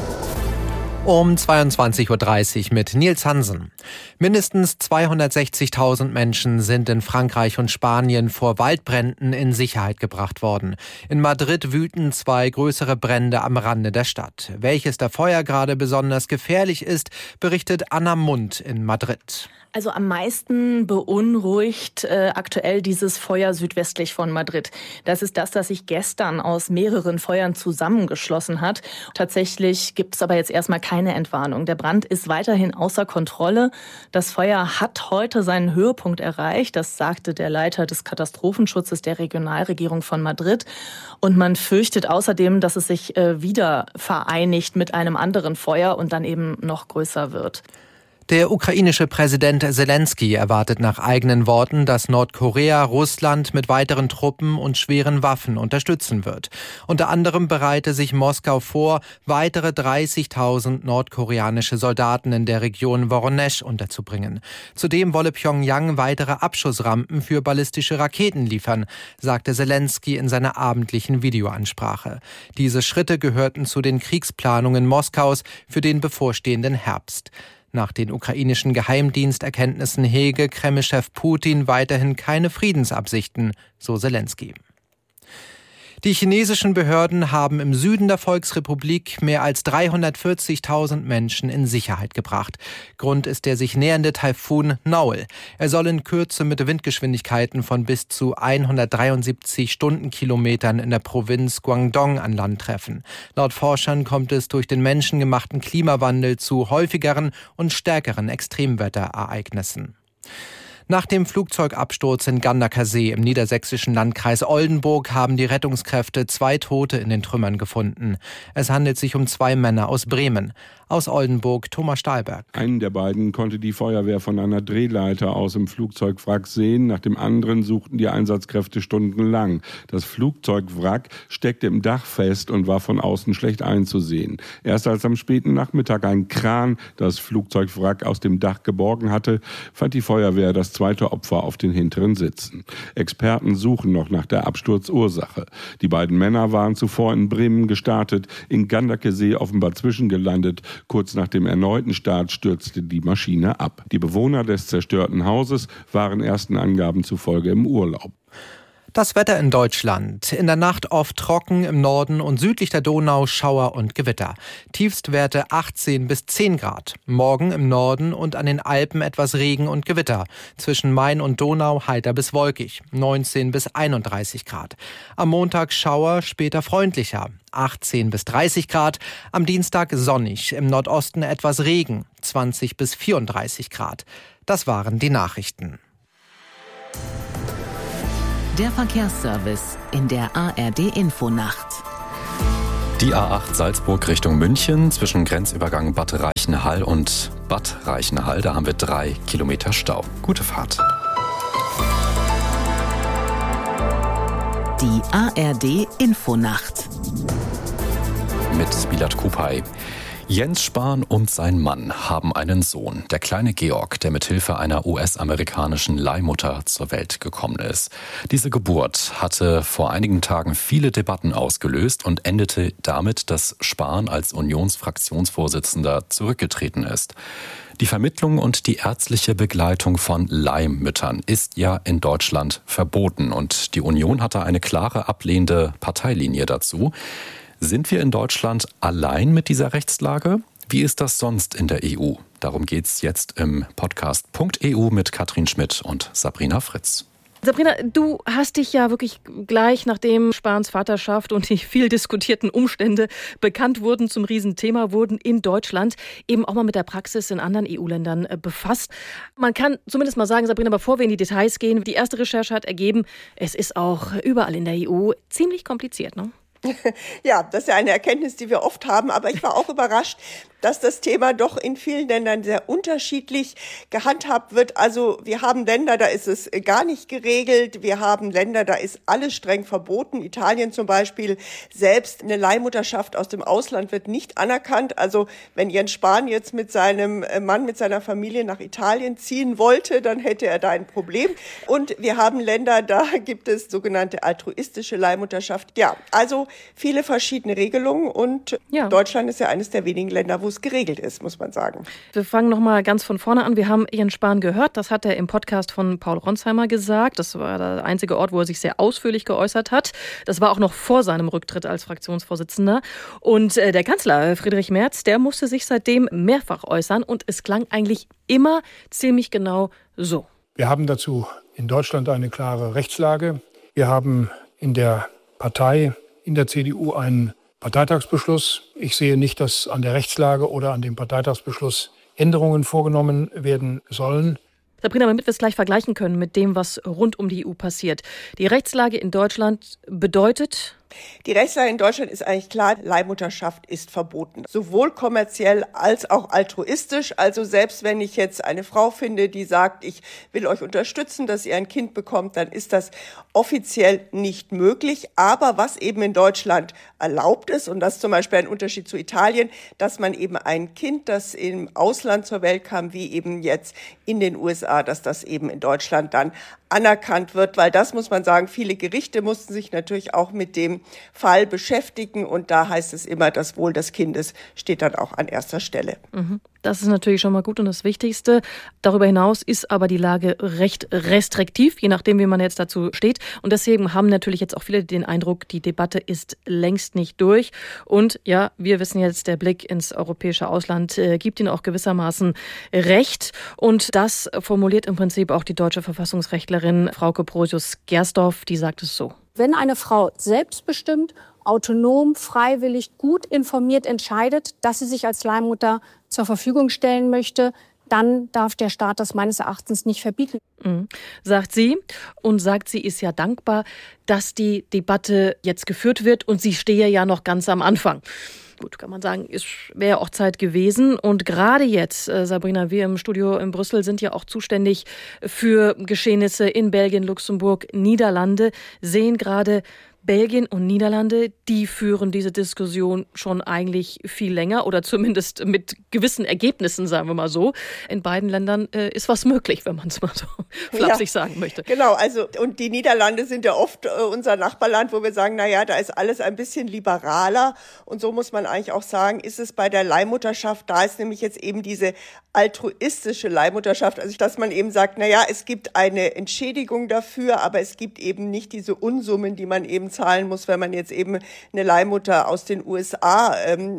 Um 22.30 Uhr mit Nils Hansen. Mindestens 260.000 Menschen sind in Frankreich und Spanien vor Waldbränden in Sicherheit gebracht worden. In Madrid wüten 2 größere Brände am Rande der Stadt. Welches der Feuer gerade besonders gefährlich ist, berichtet Anna Mund in Madrid. Also am meisten beunruhigt aktuell dieses Feuer südwestlich von Madrid. Das ist das sich gestern aus mehreren Feuern zusammengeschlossen hat. Tatsächlich gibt es aber jetzt erstmal keine Entwarnung. Der Brand ist weiterhin außer Kontrolle. Das Feuer hat heute seinen Höhepunkt erreicht. Das sagte der Leiter des Katastrophenschutzes der Regionalregierung von Madrid. Und man fürchtet außerdem, dass es sich wieder vereinigt mit einem anderen Feuer und dann eben noch größer wird. Der ukrainische Präsident Selenskyj erwartet nach eigenen Worten, dass Nordkorea Russland mit weiteren Truppen und schweren Waffen unterstützen wird. Unter anderem bereite sich Moskau vor, weitere 30.000 nordkoreanische Soldaten in der Region Woronesch unterzubringen. Zudem wolle Pjöngjang weitere Abschussrampen für ballistische Raketen liefern, sagte Selenskyj in seiner abendlichen Videoansprache. Diese Schritte gehörten zu den Kriegsplanungen Moskaus für den bevorstehenden Herbst. Nach den ukrainischen Geheimdiensterkenntnissen hege Kreml-Chef Putin weiterhin keine Friedensabsichten, so Selenskyj. Die chinesischen Behörden haben im Süden der Volksrepublik mehr als 340.000 Menschen in Sicherheit gebracht. Grund ist der sich nähernde Taifun Naul. Er soll in Kürze mit Windgeschwindigkeiten von bis zu 173 Stundenkilometern in der Provinz Guangdong an Land treffen. Laut Forschern kommt es durch den menschengemachten Klimawandel zu häufigeren und stärkeren Extremwetterereignissen. Nach dem Flugzeugabsturz in Gandakersee im niedersächsischen Landkreis Oldenburg haben die Rettungskräfte 2 Tote in den Trümmern gefunden. Es handelt sich um 2 Männer aus Bremen. Aus Oldenburg Thomas Stahlberg. Einen der beiden konnte die Feuerwehr von einer Drehleiter aus im Flugzeugwrack sehen. Nach dem anderen suchten die Einsatzkräfte stundenlang. Das Flugzeugwrack steckte im Dach fest und war von außen schlecht einzusehen. Erst als am späten Nachmittag ein Kran das Flugzeugwrack aus dem Dach geborgen hatte, fand die Feuerwehr das 2. Opfer auf den hinteren Sitzen. Experten suchen noch nach der Absturzursache. Die beiden Männer waren zuvor in Bremen gestartet, in Gandakersee offenbar zwischengelandet. Kurz nach dem erneuten Start stürzte die Maschine ab. Die Bewohner des zerstörten Hauses waren ersten Angaben zufolge im Urlaub. Das Wetter in Deutschland. In der Nacht oft trocken, im Norden und südlich der Donau Schauer und Gewitter. Tiefstwerte 18 bis 10 Grad. Morgen im Norden und an den Alpen etwas Regen und Gewitter. Zwischen Main und Donau heiter bis wolkig. 19 bis 31 Grad. Am Montag Schauer, später freundlicher. 18 bis 30 Grad. Am Dienstag sonnig. Im Nordosten etwas Regen. 20 bis 34 Grad. Das waren die Nachrichten. Der Verkehrsservice in der ARD-Infonacht. Die A8 Salzburg Richtung München zwischen Grenzübergang Bad Reichenhall und Bad Reichenhall. Da haben wir 3 Kilometer Stau. Gute Fahrt. Die ARD-Infonacht. Mit Bilad Kupay. Jens Spahn und sein Mann haben einen Sohn, der kleine Georg, der mit Hilfe einer US-amerikanischen Leihmutter zur Welt gekommen ist. Diese Geburt hatte vor einigen Tagen viele Debatten ausgelöst und endete damit, dass Spahn als Unionsfraktionsvorsitzender zurückgetreten ist. Die Vermittlung und die ärztliche Begleitung von Leihmüttern ist ja in Deutschland verboten und die Union hatte eine klare ablehnende Parteilinie dazu. Sind wir in Deutschland allein mit dieser Rechtslage? Wie ist das sonst in der EU? Darum geht's jetzt im Podcast .eu mit Katrin Schmidt und Sabrina Fritz. Sabrina, du hast dich ja wirklich gleich, nachdem Spahns Vaterschaft und die viel diskutierten Umstände bekannt wurden, zum Riesenthema wurden in Deutschland, eben auch mal mit der Praxis in anderen EU-Ländern befasst. Man kann zumindest mal sagen, Sabrina, bevor wir in die Details gehen, die erste Recherche hat ergeben, es ist auch überall in der EU ziemlich kompliziert, ne? Ja, das ist ja eine Erkenntnis, die wir oft haben, aber ich war auch überrascht, dass das Thema doch in vielen Ländern sehr unterschiedlich gehandhabt wird. Also wir haben Länder, da ist es gar nicht geregelt. Wir haben Länder, da ist alles streng verboten. Italien zum Beispiel, selbst eine Leihmutterschaft aus dem Ausland wird nicht anerkannt. Also wenn Jens Spahn jetzt mit seinem Mann, mit seiner Familie nach Italien ziehen wollte, dann hätte er da ein Problem. Und wir haben Länder, da gibt es sogenannte altruistische Leihmutterschaft. Ja, also viele verschiedene Regelungen und Deutschland ist ja eines der wenigen Länder, wo es geregelt ist, muss man sagen. Wir fangen noch mal ganz von vorne an. Wir haben Jens Spahn gehört, das hat er im Podcast von Paul Ronsheimer gesagt. Das war der einzige Ort, wo er sich sehr ausführlich geäußert hat. Das war auch noch vor seinem Rücktritt als Fraktionsvorsitzender. Und der Kanzler Friedrich Merz, der musste sich seitdem mehrfach äußern und es klang eigentlich immer ziemlich genau so. Wir haben dazu in Deutschland eine klare Rechtslage. Wir haben in der Partei, in der CDU einen Parteitagsbeschluss. Ich sehe nicht, dass an der Rechtslage oder an dem Parteitagsbeschluss Änderungen vorgenommen werden sollen. Sabrina, damit wir es gleich vergleichen können mit dem, was rund um die EU passiert. Die Rechtslage in Deutschland bedeutet... Die Rechtslage in Deutschland ist eigentlich klar, Leihmutterschaft ist verboten. Sowohl kommerziell als auch altruistisch. Also selbst wenn ich jetzt eine Frau finde, die sagt, ich will euch unterstützen, dass ihr ein Kind bekommt, dann ist das offiziell nicht möglich. Aber was eben in Deutschland erlaubt ist, und das ist zum Beispiel ein Unterschied zu Italien, dass man eben ein Kind, das im Ausland zur Welt kam, wie eben jetzt in den USA, dass das eben in Deutschland dann anerkannt wird, weil das muss man sagen, viele Gerichte mussten sich natürlich auch mit dem Fall beschäftigen und da heißt es immer, das Wohl des Kindes steht dann auch an erster Stelle. Das ist natürlich schon mal gut und das Wichtigste. Darüber hinaus ist aber die Lage recht restriktiv, je nachdem, wie man jetzt dazu steht. Und deswegen haben natürlich jetzt auch viele den Eindruck, die Debatte ist längst nicht durch. Und ja, wir wissen jetzt, der Blick ins europäische Ausland gibt ihnen auch gewissermaßen Recht. Und das formuliert im Prinzip auch die deutsche Verfassungsrechtlerin Frauke Brosius-Gersdorf, die sagt es so. Wenn eine Frau selbstbestimmt, autonom, freiwillig, gut informiert entscheidet, dass sie sich als Leihmutter zur Verfügung stellen möchte, dann darf der Staat das meines Erachtens nicht verbieten. Sagt sie. Und sagt, sie ist ja dankbar, dass die Debatte jetzt geführt wird und sie stehe ja noch ganz am Anfang. Gut, kann man sagen, wäre auch Zeit gewesen. Und gerade jetzt, Sabrina, wir im Studio in Brüssel sind ja auch zuständig für Geschehnisse in Belgien, Luxemburg, Niederlande, sehen gerade Belgien und Niederlande, die führen diese Diskussion schon eigentlich viel länger oder zumindest mit gewissen Ergebnissen, sagen wir mal so. In beiden Ländern ist was möglich, wenn man es mal so flapsig sagen möchte. Genau, also und die Niederlande sind ja oft unser Nachbarland, wo wir sagen, naja, da ist alles ein bisschen liberaler. Und so muss man eigentlich auch sagen, ist es bei der Leihmutterschaft, da ist nämlich jetzt eben diese altruistische Leihmutterschaft, also dass man eben sagt, naja, es gibt eine Entschädigung dafür, aber es gibt eben nicht diese Unsummen, die man eben zahlen muss, wenn man jetzt eben eine Leihmutter aus den USA,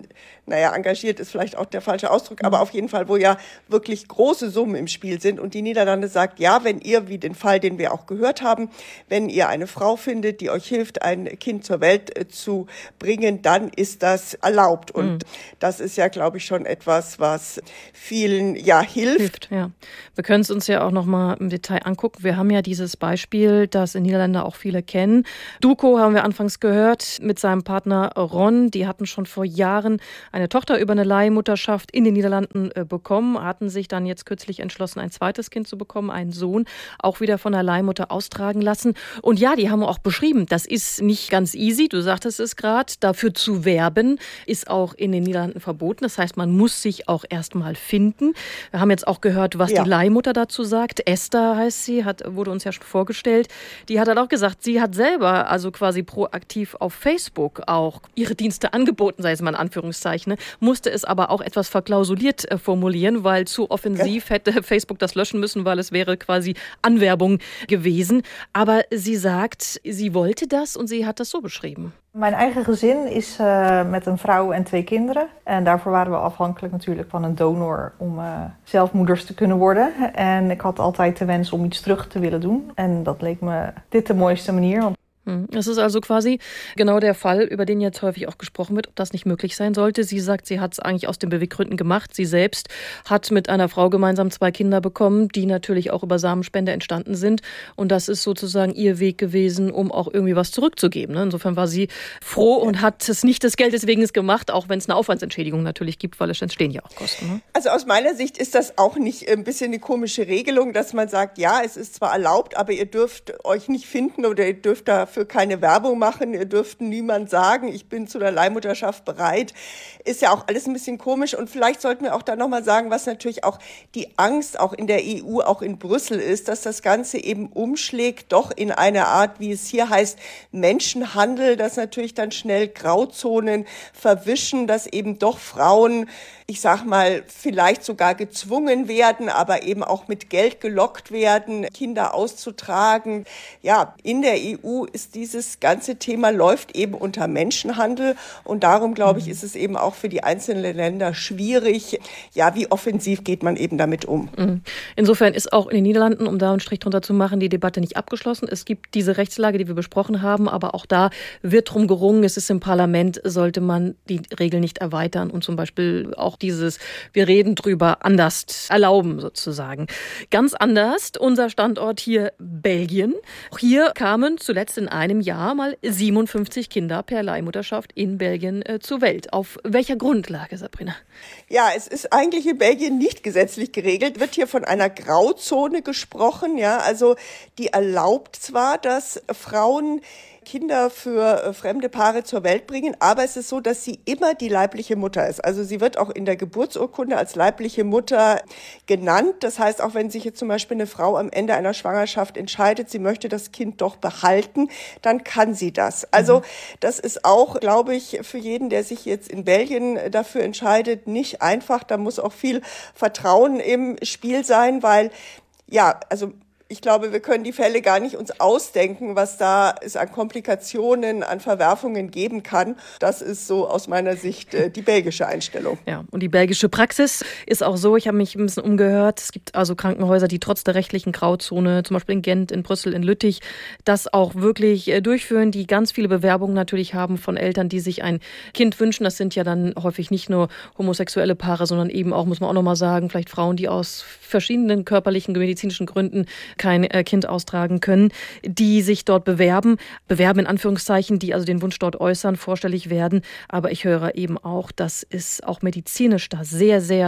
engagiert ist vielleicht auch der falsche Ausdruck, aber auf jeden Fall, wo ja wirklich große Summen im Spiel sind. Und die Niederlande sagt, ja, wenn ihr, wie den Fall, den wir auch gehört haben, wenn ihr eine Frau findet, die euch hilft, ein Kind zur Welt zu bringen, dann ist das erlaubt. Und das ist ja, glaube ich, schon etwas, was vielen hilft. Ja. Wir können es uns ja auch noch mal im Detail angucken. Wir haben ja dieses Beispiel, das in Niederlande auch viele kennen. Duco haben wir anfangs gehört mit seinem Partner Ron. Die hatten schon vor Jahren eine Tochter über eine Leihmutterschaft in den Niederlanden bekommen, hatten sich dann jetzt kürzlich entschlossen, ein zweites Kind zu bekommen, einen Sohn, auch wieder von der Leihmutter austragen lassen. Und ja, die haben auch beschrieben, das ist nicht ganz easy, du sagtest es gerade, dafür zu werben, ist auch in den Niederlanden verboten. Das heißt, man muss sich auch erstmal finden. Wir haben jetzt auch gehört, was die Leihmutter dazu sagt. Esther heißt sie, wurde uns ja schon vorgestellt. Die hat dann auch gesagt, sie hat selber also quasi proaktiv auf Facebook auch ihre Dienste angeboten, sei es mal in Anführungszeichen, musste es aber auch etwas verklausuliert formulieren, weil zu offensiv hätte Facebook das löschen müssen, weil es wäre quasi Anwerbung gewesen. Aber sie sagt, sie wollte das und sie hat das so beschrieben. Mijn eigen gezin is met een vrouw en 2 kinderen. En daarvoor waren we afhankelijk natuurlijk van een donor om zelf moeders te kunnen worden. En ik had altijd de wens om iets terug te willen doen. En dat leek me dit de mooiste manier. Das ist also quasi genau der Fall, über den jetzt häufig auch gesprochen wird, ob das nicht möglich sein sollte. Sie sagt, sie hat es eigentlich aus den Beweggründen gemacht. Sie selbst hat mit einer Frau gemeinsam 2 Kinder bekommen, die natürlich auch über Samenspende entstanden sind. Und das ist sozusagen ihr Weg gewesen, um auch irgendwie was zurückzugeben. Insofern war sie froh und hat es nicht des Geldes wegen gemacht, auch wenn es eine Aufwandsentschädigung natürlich gibt, weil es entstehen ja auch Kosten. Also aus meiner Sicht ist das auch nicht ein bisschen eine komische Regelung, dass man sagt, ja, es ist zwar erlaubt, aber ihr dürft euch nicht finden oder ihr dürft dafür keine Werbung machen, ihr dürft niemand sagen, ich bin zu der Leihmutterschaft bereit. Ist ja auch alles ein bisschen komisch und vielleicht sollten wir auch da nochmal sagen, was natürlich auch die Angst auch in der EU, auch in Brüssel ist, dass das Ganze eben umschlägt, doch in eine Art, wie es hier heißt, Menschenhandel, dass natürlich dann schnell Grauzonen verwischen, dass eben doch Frauen, ich sag mal, vielleicht sogar gezwungen werden, aber eben auch mit Geld gelockt werden, Kinder auszutragen. Ja, in der EU ist dieses ganze Thema läuft eben unter Menschenhandel und darum, glaube ich, ist es eben auch für die einzelnen Länder schwierig. Ja, wie offensiv geht man eben damit um? Insofern ist auch in den Niederlanden, um da einen Strich drunter zu machen, die Debatte nicht abgeschlossen. Es gibt diese Rechtslage, die wir besprochen haben, aber auch da wird drum gerungen. Es ist im Parlament, sollte man die Regeln nicht erweitern und zum Beispiel auch dieses, wir reden drüber, anders erlauben sozusagen. Ganz anders, unser Standort hier Belgien. Auch hier kamen zuletzt in einem Jahr mal 57 Kinder per Leihmutterschaft in Belgien zur Welt. Auf welcher Grundlage, Sabrina? Ja, es ist eigentlich in Belgien nicht gesetzlich geregelt. Wird hier von einer Grauzone gesprochen. Ja, also die erlaubt zwar, dass Frauen Kinder für fremde Paare zur Welt bringen, aber es ist so, dass sie immer die leibliche Mutter ist. Also sie wird auch in der Geburtsurkunde als leibliche Mutter genannt. Das heißt, auch wenn sich jetzt zum Beispiel eine Frau am Ende einer Schwangerschaft entscheidet, sie möchte das Kind doch behalten, dann kann sie das. Also das ist auch, glaube ich, für jeden, der sich jetzt in Belgien dafür entscheidet, nicht einfach. Da muss auch viel Vertrauen im Spiel sein, weil ja, also ich glaube, wir können die Fälle gar nicht uns ausdenken, was da es an Komplikationen, an Verwerfungen geben kann. Das ist so aus meiner Sicht die belgische Einstellung. Ja, und die belgische Praxis ist auch so, ich habe mich ein bisschen umgehört, es gibt also Krankenhäuser, die trotz der rechtlichen Grauzone, zum Beispiel in Gent, in Brüssel, in Lüttich, das auch wirklich durchführen, die ganz viele Bewerbungen natürlich haben von Eltern, die sich ein Kind wünschen. Das sind ja dann häufig nicht nur homosexuelle Paare, sondern eben auch, muss man auch nochmal sagen, vielleicht Frauen, die aus verschiedenen körperlichen, medizinischen Gründen kein Kind austragen können, die sich dort bewerben in Anführungszeichen, die also den Wunsch dort äußern, vorstellig werden. Aber ich höre eben auch, dass es auch medizinisch da sehr, sehr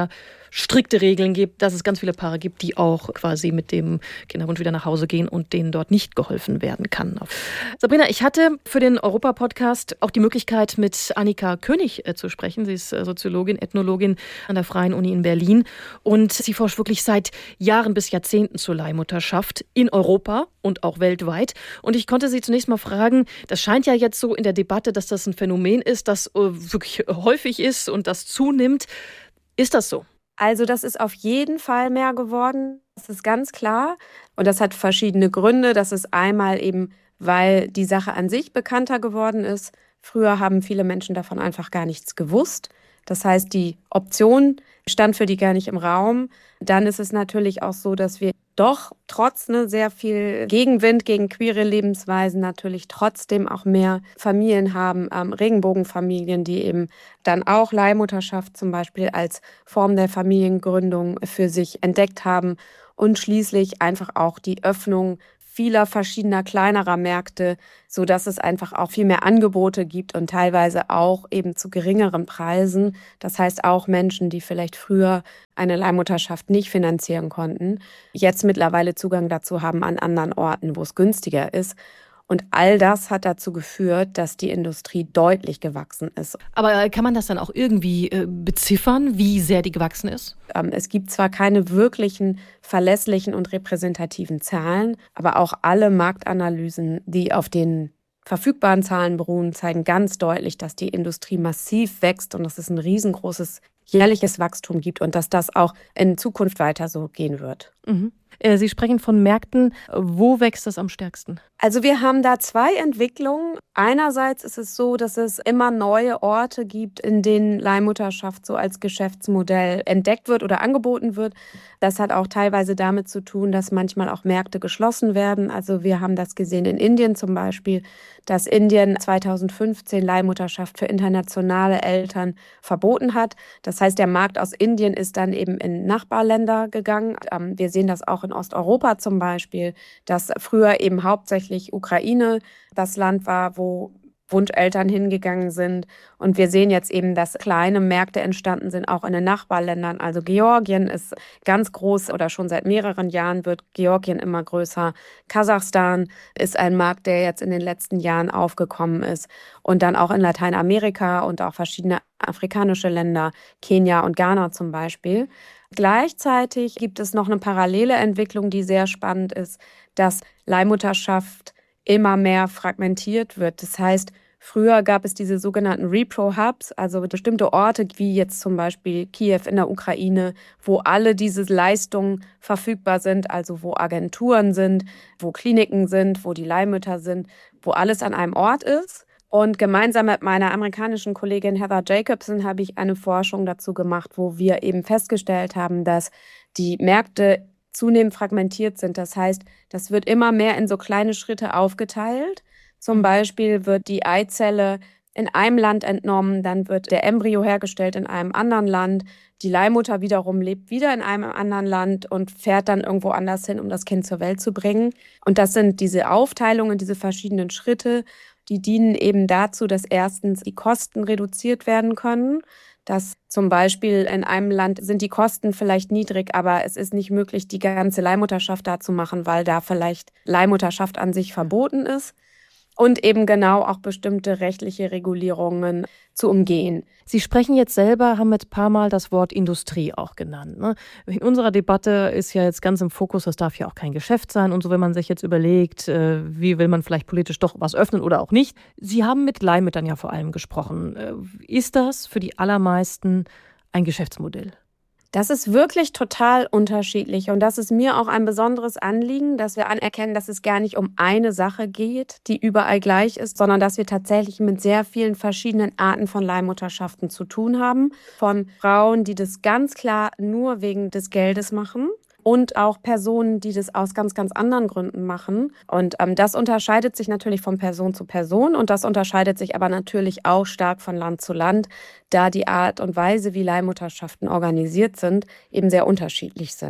strikte Regeln gibt, dass es ganz viele Paare gibt, die auch quasi mit dem Kinderwunsch wieder nach Hause gehen und denen dort nicht geholfen werden kann. Sabrina, ich hatte für den Europa-Podcast auch die Möglichkeit, mit Annika König zu sprechen. Sie ist Soziologin, Ethnologin an der Freien Uni in Berlin und sie forscht wirklich seit Jahren bis Jahrzehnten zur Leihmutterschaft in Europa und auch weltweit. Und ich konnte sie zunächst mal fragen, das scheint ja jetzt so in der Debatte, dass das ein Phänomen ist, das wirklich häufig ist und das zunimmt. Ist das so? Also das ist auf jeden Fall mehr geworden. Das ist ganz klar. Und das hat verschiedene Gründe. Das ist einmal eben, weil die Sache an sich bekannter geworden ist. Früher haben viele Menschen davon einfach gar nichts gewusst. Das heißt, die Option stand für die gar nicht im Raum. Dann ist es natürlich auch so, dass wir doch trotz sehr viel Gegenwind gegen queere Lebensweisen natürlich trotzdem auch mehr Familien haben, Regenbogenfamilien, die eben dann auch Leihmutterschaft zum Beispiel als Form der Familiengründung für sich entdeckt haben und schließlich einfach auch die Öffnung vieler verschiedener kleinerer Märkte, sodass es einfach auch viel mehr Angebote gibt und teilweise auch eben zu geringeren Preisen. Das heißt auch Menschen, die vielleicht früher eine Leihmutterschaft nicht finanzieren konnten, jetzt mittlerweile Zugang dazu haben an anderen Orten, wo es günstiger ist. Und all das hat dazu geführt, dass die Industrie deutlich gewachsen ist. Aber kann man das dann auch irgendwie beziffern, wie sehr die gewachsen ist? Es gibt zwar keine wirklichen verlässlichen und repräsentativen Zahlen, aber auch alle Marktanalysen, die auf den verfügbaren Zahlen beruhen, zeigen ganz deutlich, dass die Industrie massiv wächst und dass es ein riesengroßes jährliches Wachstum gibt und dass das auch in Zukunft weiter so gehen wird. Mhm. Sie sprechen von Märkten. Wo wächst das am stärksten? Also wir haben da zwei Entwicklungen. Einerseits ist es so, dass es immer neue Orte gibt, in denen Leihmutterschaft so als Geschäftsmodell entdeckt wird oder angeboten wird. Das hat auch teilweise damit zu tun, dass manchmal auch Märkte geschlossen werden. Also wir haben das gesehen in Indien zum Beispiel, dass Indien 2015 Leihmutterschaft für internationale Eltern verboten hat. Das heißt, der Markt aus Indien ist dann eben in Nachbarländer gegangen. Wir sehen das auch in Osteuropa zum Beispiel, dass früher eben hauptsächlich Ukraine das Land war, wo Wunscheltern hingegangen sind. Und wir sehen jetzt eben, dass kleine Märkte entstanden sind, auch in den Nachbarländern. Also Georgien ist ganz groß oder schon seit mehreren Jahren wird Georgien immer größer. Kasachstan ist ein Markt, der jetzt in den letzten Jahren aufgekommen ist. Und dann auch in Lateinamerika und auch verschiedene afrikanische Länder, Kenia und Ghana zum Beispiel. Gleichzeitig gibt es noch eine parallele Entwicklung, die sehr spannend ist, dass Leihmutterschaft immer mehr fragmentiert wird. Das heißt, früher gab es diese sogenannten Repro-Hubs, also bestimmte Orte wie jetzt zum Beispiel Kiew in der Ukraine, wo alle diese Leistungen verfügbar sind, also wo Agenturen sind, wo Kliniken sind, wo die Leihmütter sind, wo alles an einem Ort ist. Und gemeinsam mit meiner amerikanischen Kollegin Heather Jacobson habe ich eine Forschung dazu gemacht, wo wir eben festgestellt haben, dass die Märkte zunehmend fragmentiert sind. Das heißt, das wird immer mehr in so kleine Schritte aufgeteilt. Zum Beispiel wird die Eizelle in einem Land entnommen, dann wird der Embryo hergestellt in einem anderen Land. Die Leihmutter wiederum lebt wieder in einem anderen Land und fährt dann irgendwo anders hin, um das Kind zur Welt zu bringen. Und das sind diese Aufteilungen, diese verschiedenen Schritte, die dienen eben dazu, dass erstens die Kosten reduziert werden können. Dass zum Beispiel in einem Land sind die Kosten vielleicht niedrig, aber es ist nicht möglich, die ganze Leihmutterschaft da zu machen, weil da vielleicht Leihmutterschaft an sich verboten ist. Und eben genau auch bestimmte rechtliche Regulierungen zu umgehen. Sie sprechen jetzt selber, haben jetzt ein paar Mal das Wort Industrie auch genannt. Ne? In unserer Debatte ist ja jetzt ganz im Fokus, das darf ja auch kein Geschäft sein und so, wenn man sich jetzt überlegt, wie will man vielleicht politisch doch was öffnen oder auch nicht. Sie haben mit Leihmüttern ja vor allem gesprochen. Ist das für die allermeisten ein Geschäftsmodell? Das ist wirklich total unterschiedlich und das ist mir auch ein besonderes Anliegen, dass wir anerkennen, dass es gar nicht um eine Sache geht, die überall gleich ist, sondern dass wir tatsächlich mit sehr vielen verschiedenen Arten von Leihmutterschaften zu tun haben. Von Frauen, die das ganz klar nur wegen des Geldes machen. Und auch Personen, die das aus ganz, ganz anderen Gründen machen. Und das unterscheidet sich natürlich von Person zu Person. Und das unterscheidet sich aber natürlich auch stark von Land zu Land, da die Art und Weise, wie Leihmutterschaften organisiert sind, eben sehr unterschiedlich sind.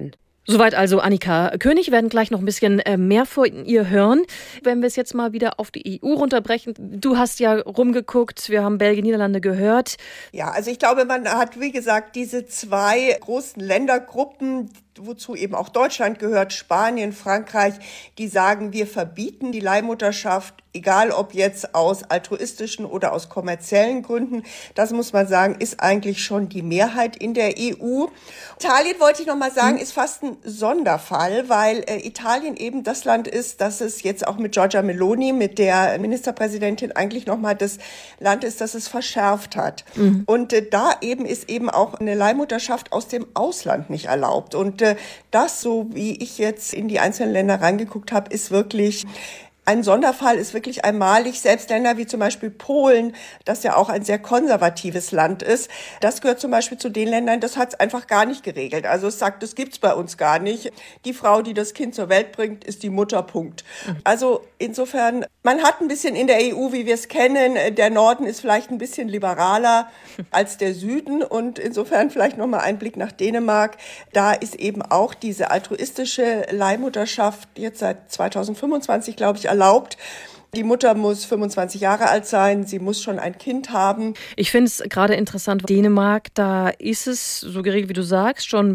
Soweit also Annika König. Wir werden gleich noch ein bisschen mehr von ihr hören. Wenn wir es jetzt mal wieder auf die EU runterbrechen. Du hast ja rumgeguckt, wir haben Belgien, Niederlande gehört. Ja, also ich glaube, man hat, wie gesagt, diese zwei großen Ländergruppen, wozu eben auch Deutschland gehört, Spanien, Frankreich, die sagen, wir verbieten die Leihmutterschaft, egal ob jetzt aus altruistischen oder aus kommerziellen Gründen. Das muss man sagen, ist eigentlich schon die Mehrheit in der EU. Italien, wollte ich noch mal sagen, ist fast ein Sonderfall, weil Italien eben das Land ist, das es jetzt auch mit Giorgia Meloni, mit der Ministerpräsidentin, eigentlich noch mal das Land ist, das es verschärft hat. Und da eben ist eben auch eine Leihmutterschaft aus dem Ausland nicht erlaubt. Und das, so wie ich jetzt in die einzelnen Länder reingeguckt habe, ist wirklich ein Sonderfall, ist wirklich einmalig. Selbst Länder wie zum Beispiel Polen, das ja auch ein sehr konservatives Land ist, das gehört zum Beispiel zu den Ländern, das hat es einfach gar nicht geregelt. Also es sagt, das gibt's bei uns gar nicht. Die Frau, die das Kind zur Welt bringt, ist die Mutter, Punkt. Also insofern, man hat ein bisschen in der EU, wie wir es kennen, der Norden ist vielleicht ein bisschen liberaler als der Süden und insofern vielleicht nochmal ein Blick nach Dänemark. Da ist eben auch diese altruistische Leihmutterschaft jetzt seit 2025, glaube ich, erlaubt. Die Mutter muss 25 Jahre alt sein, sie muss schon ein Kind haben. Ich finde es gerade interessant, Dänemark, da ist es, so geregelt wie du sagst, schon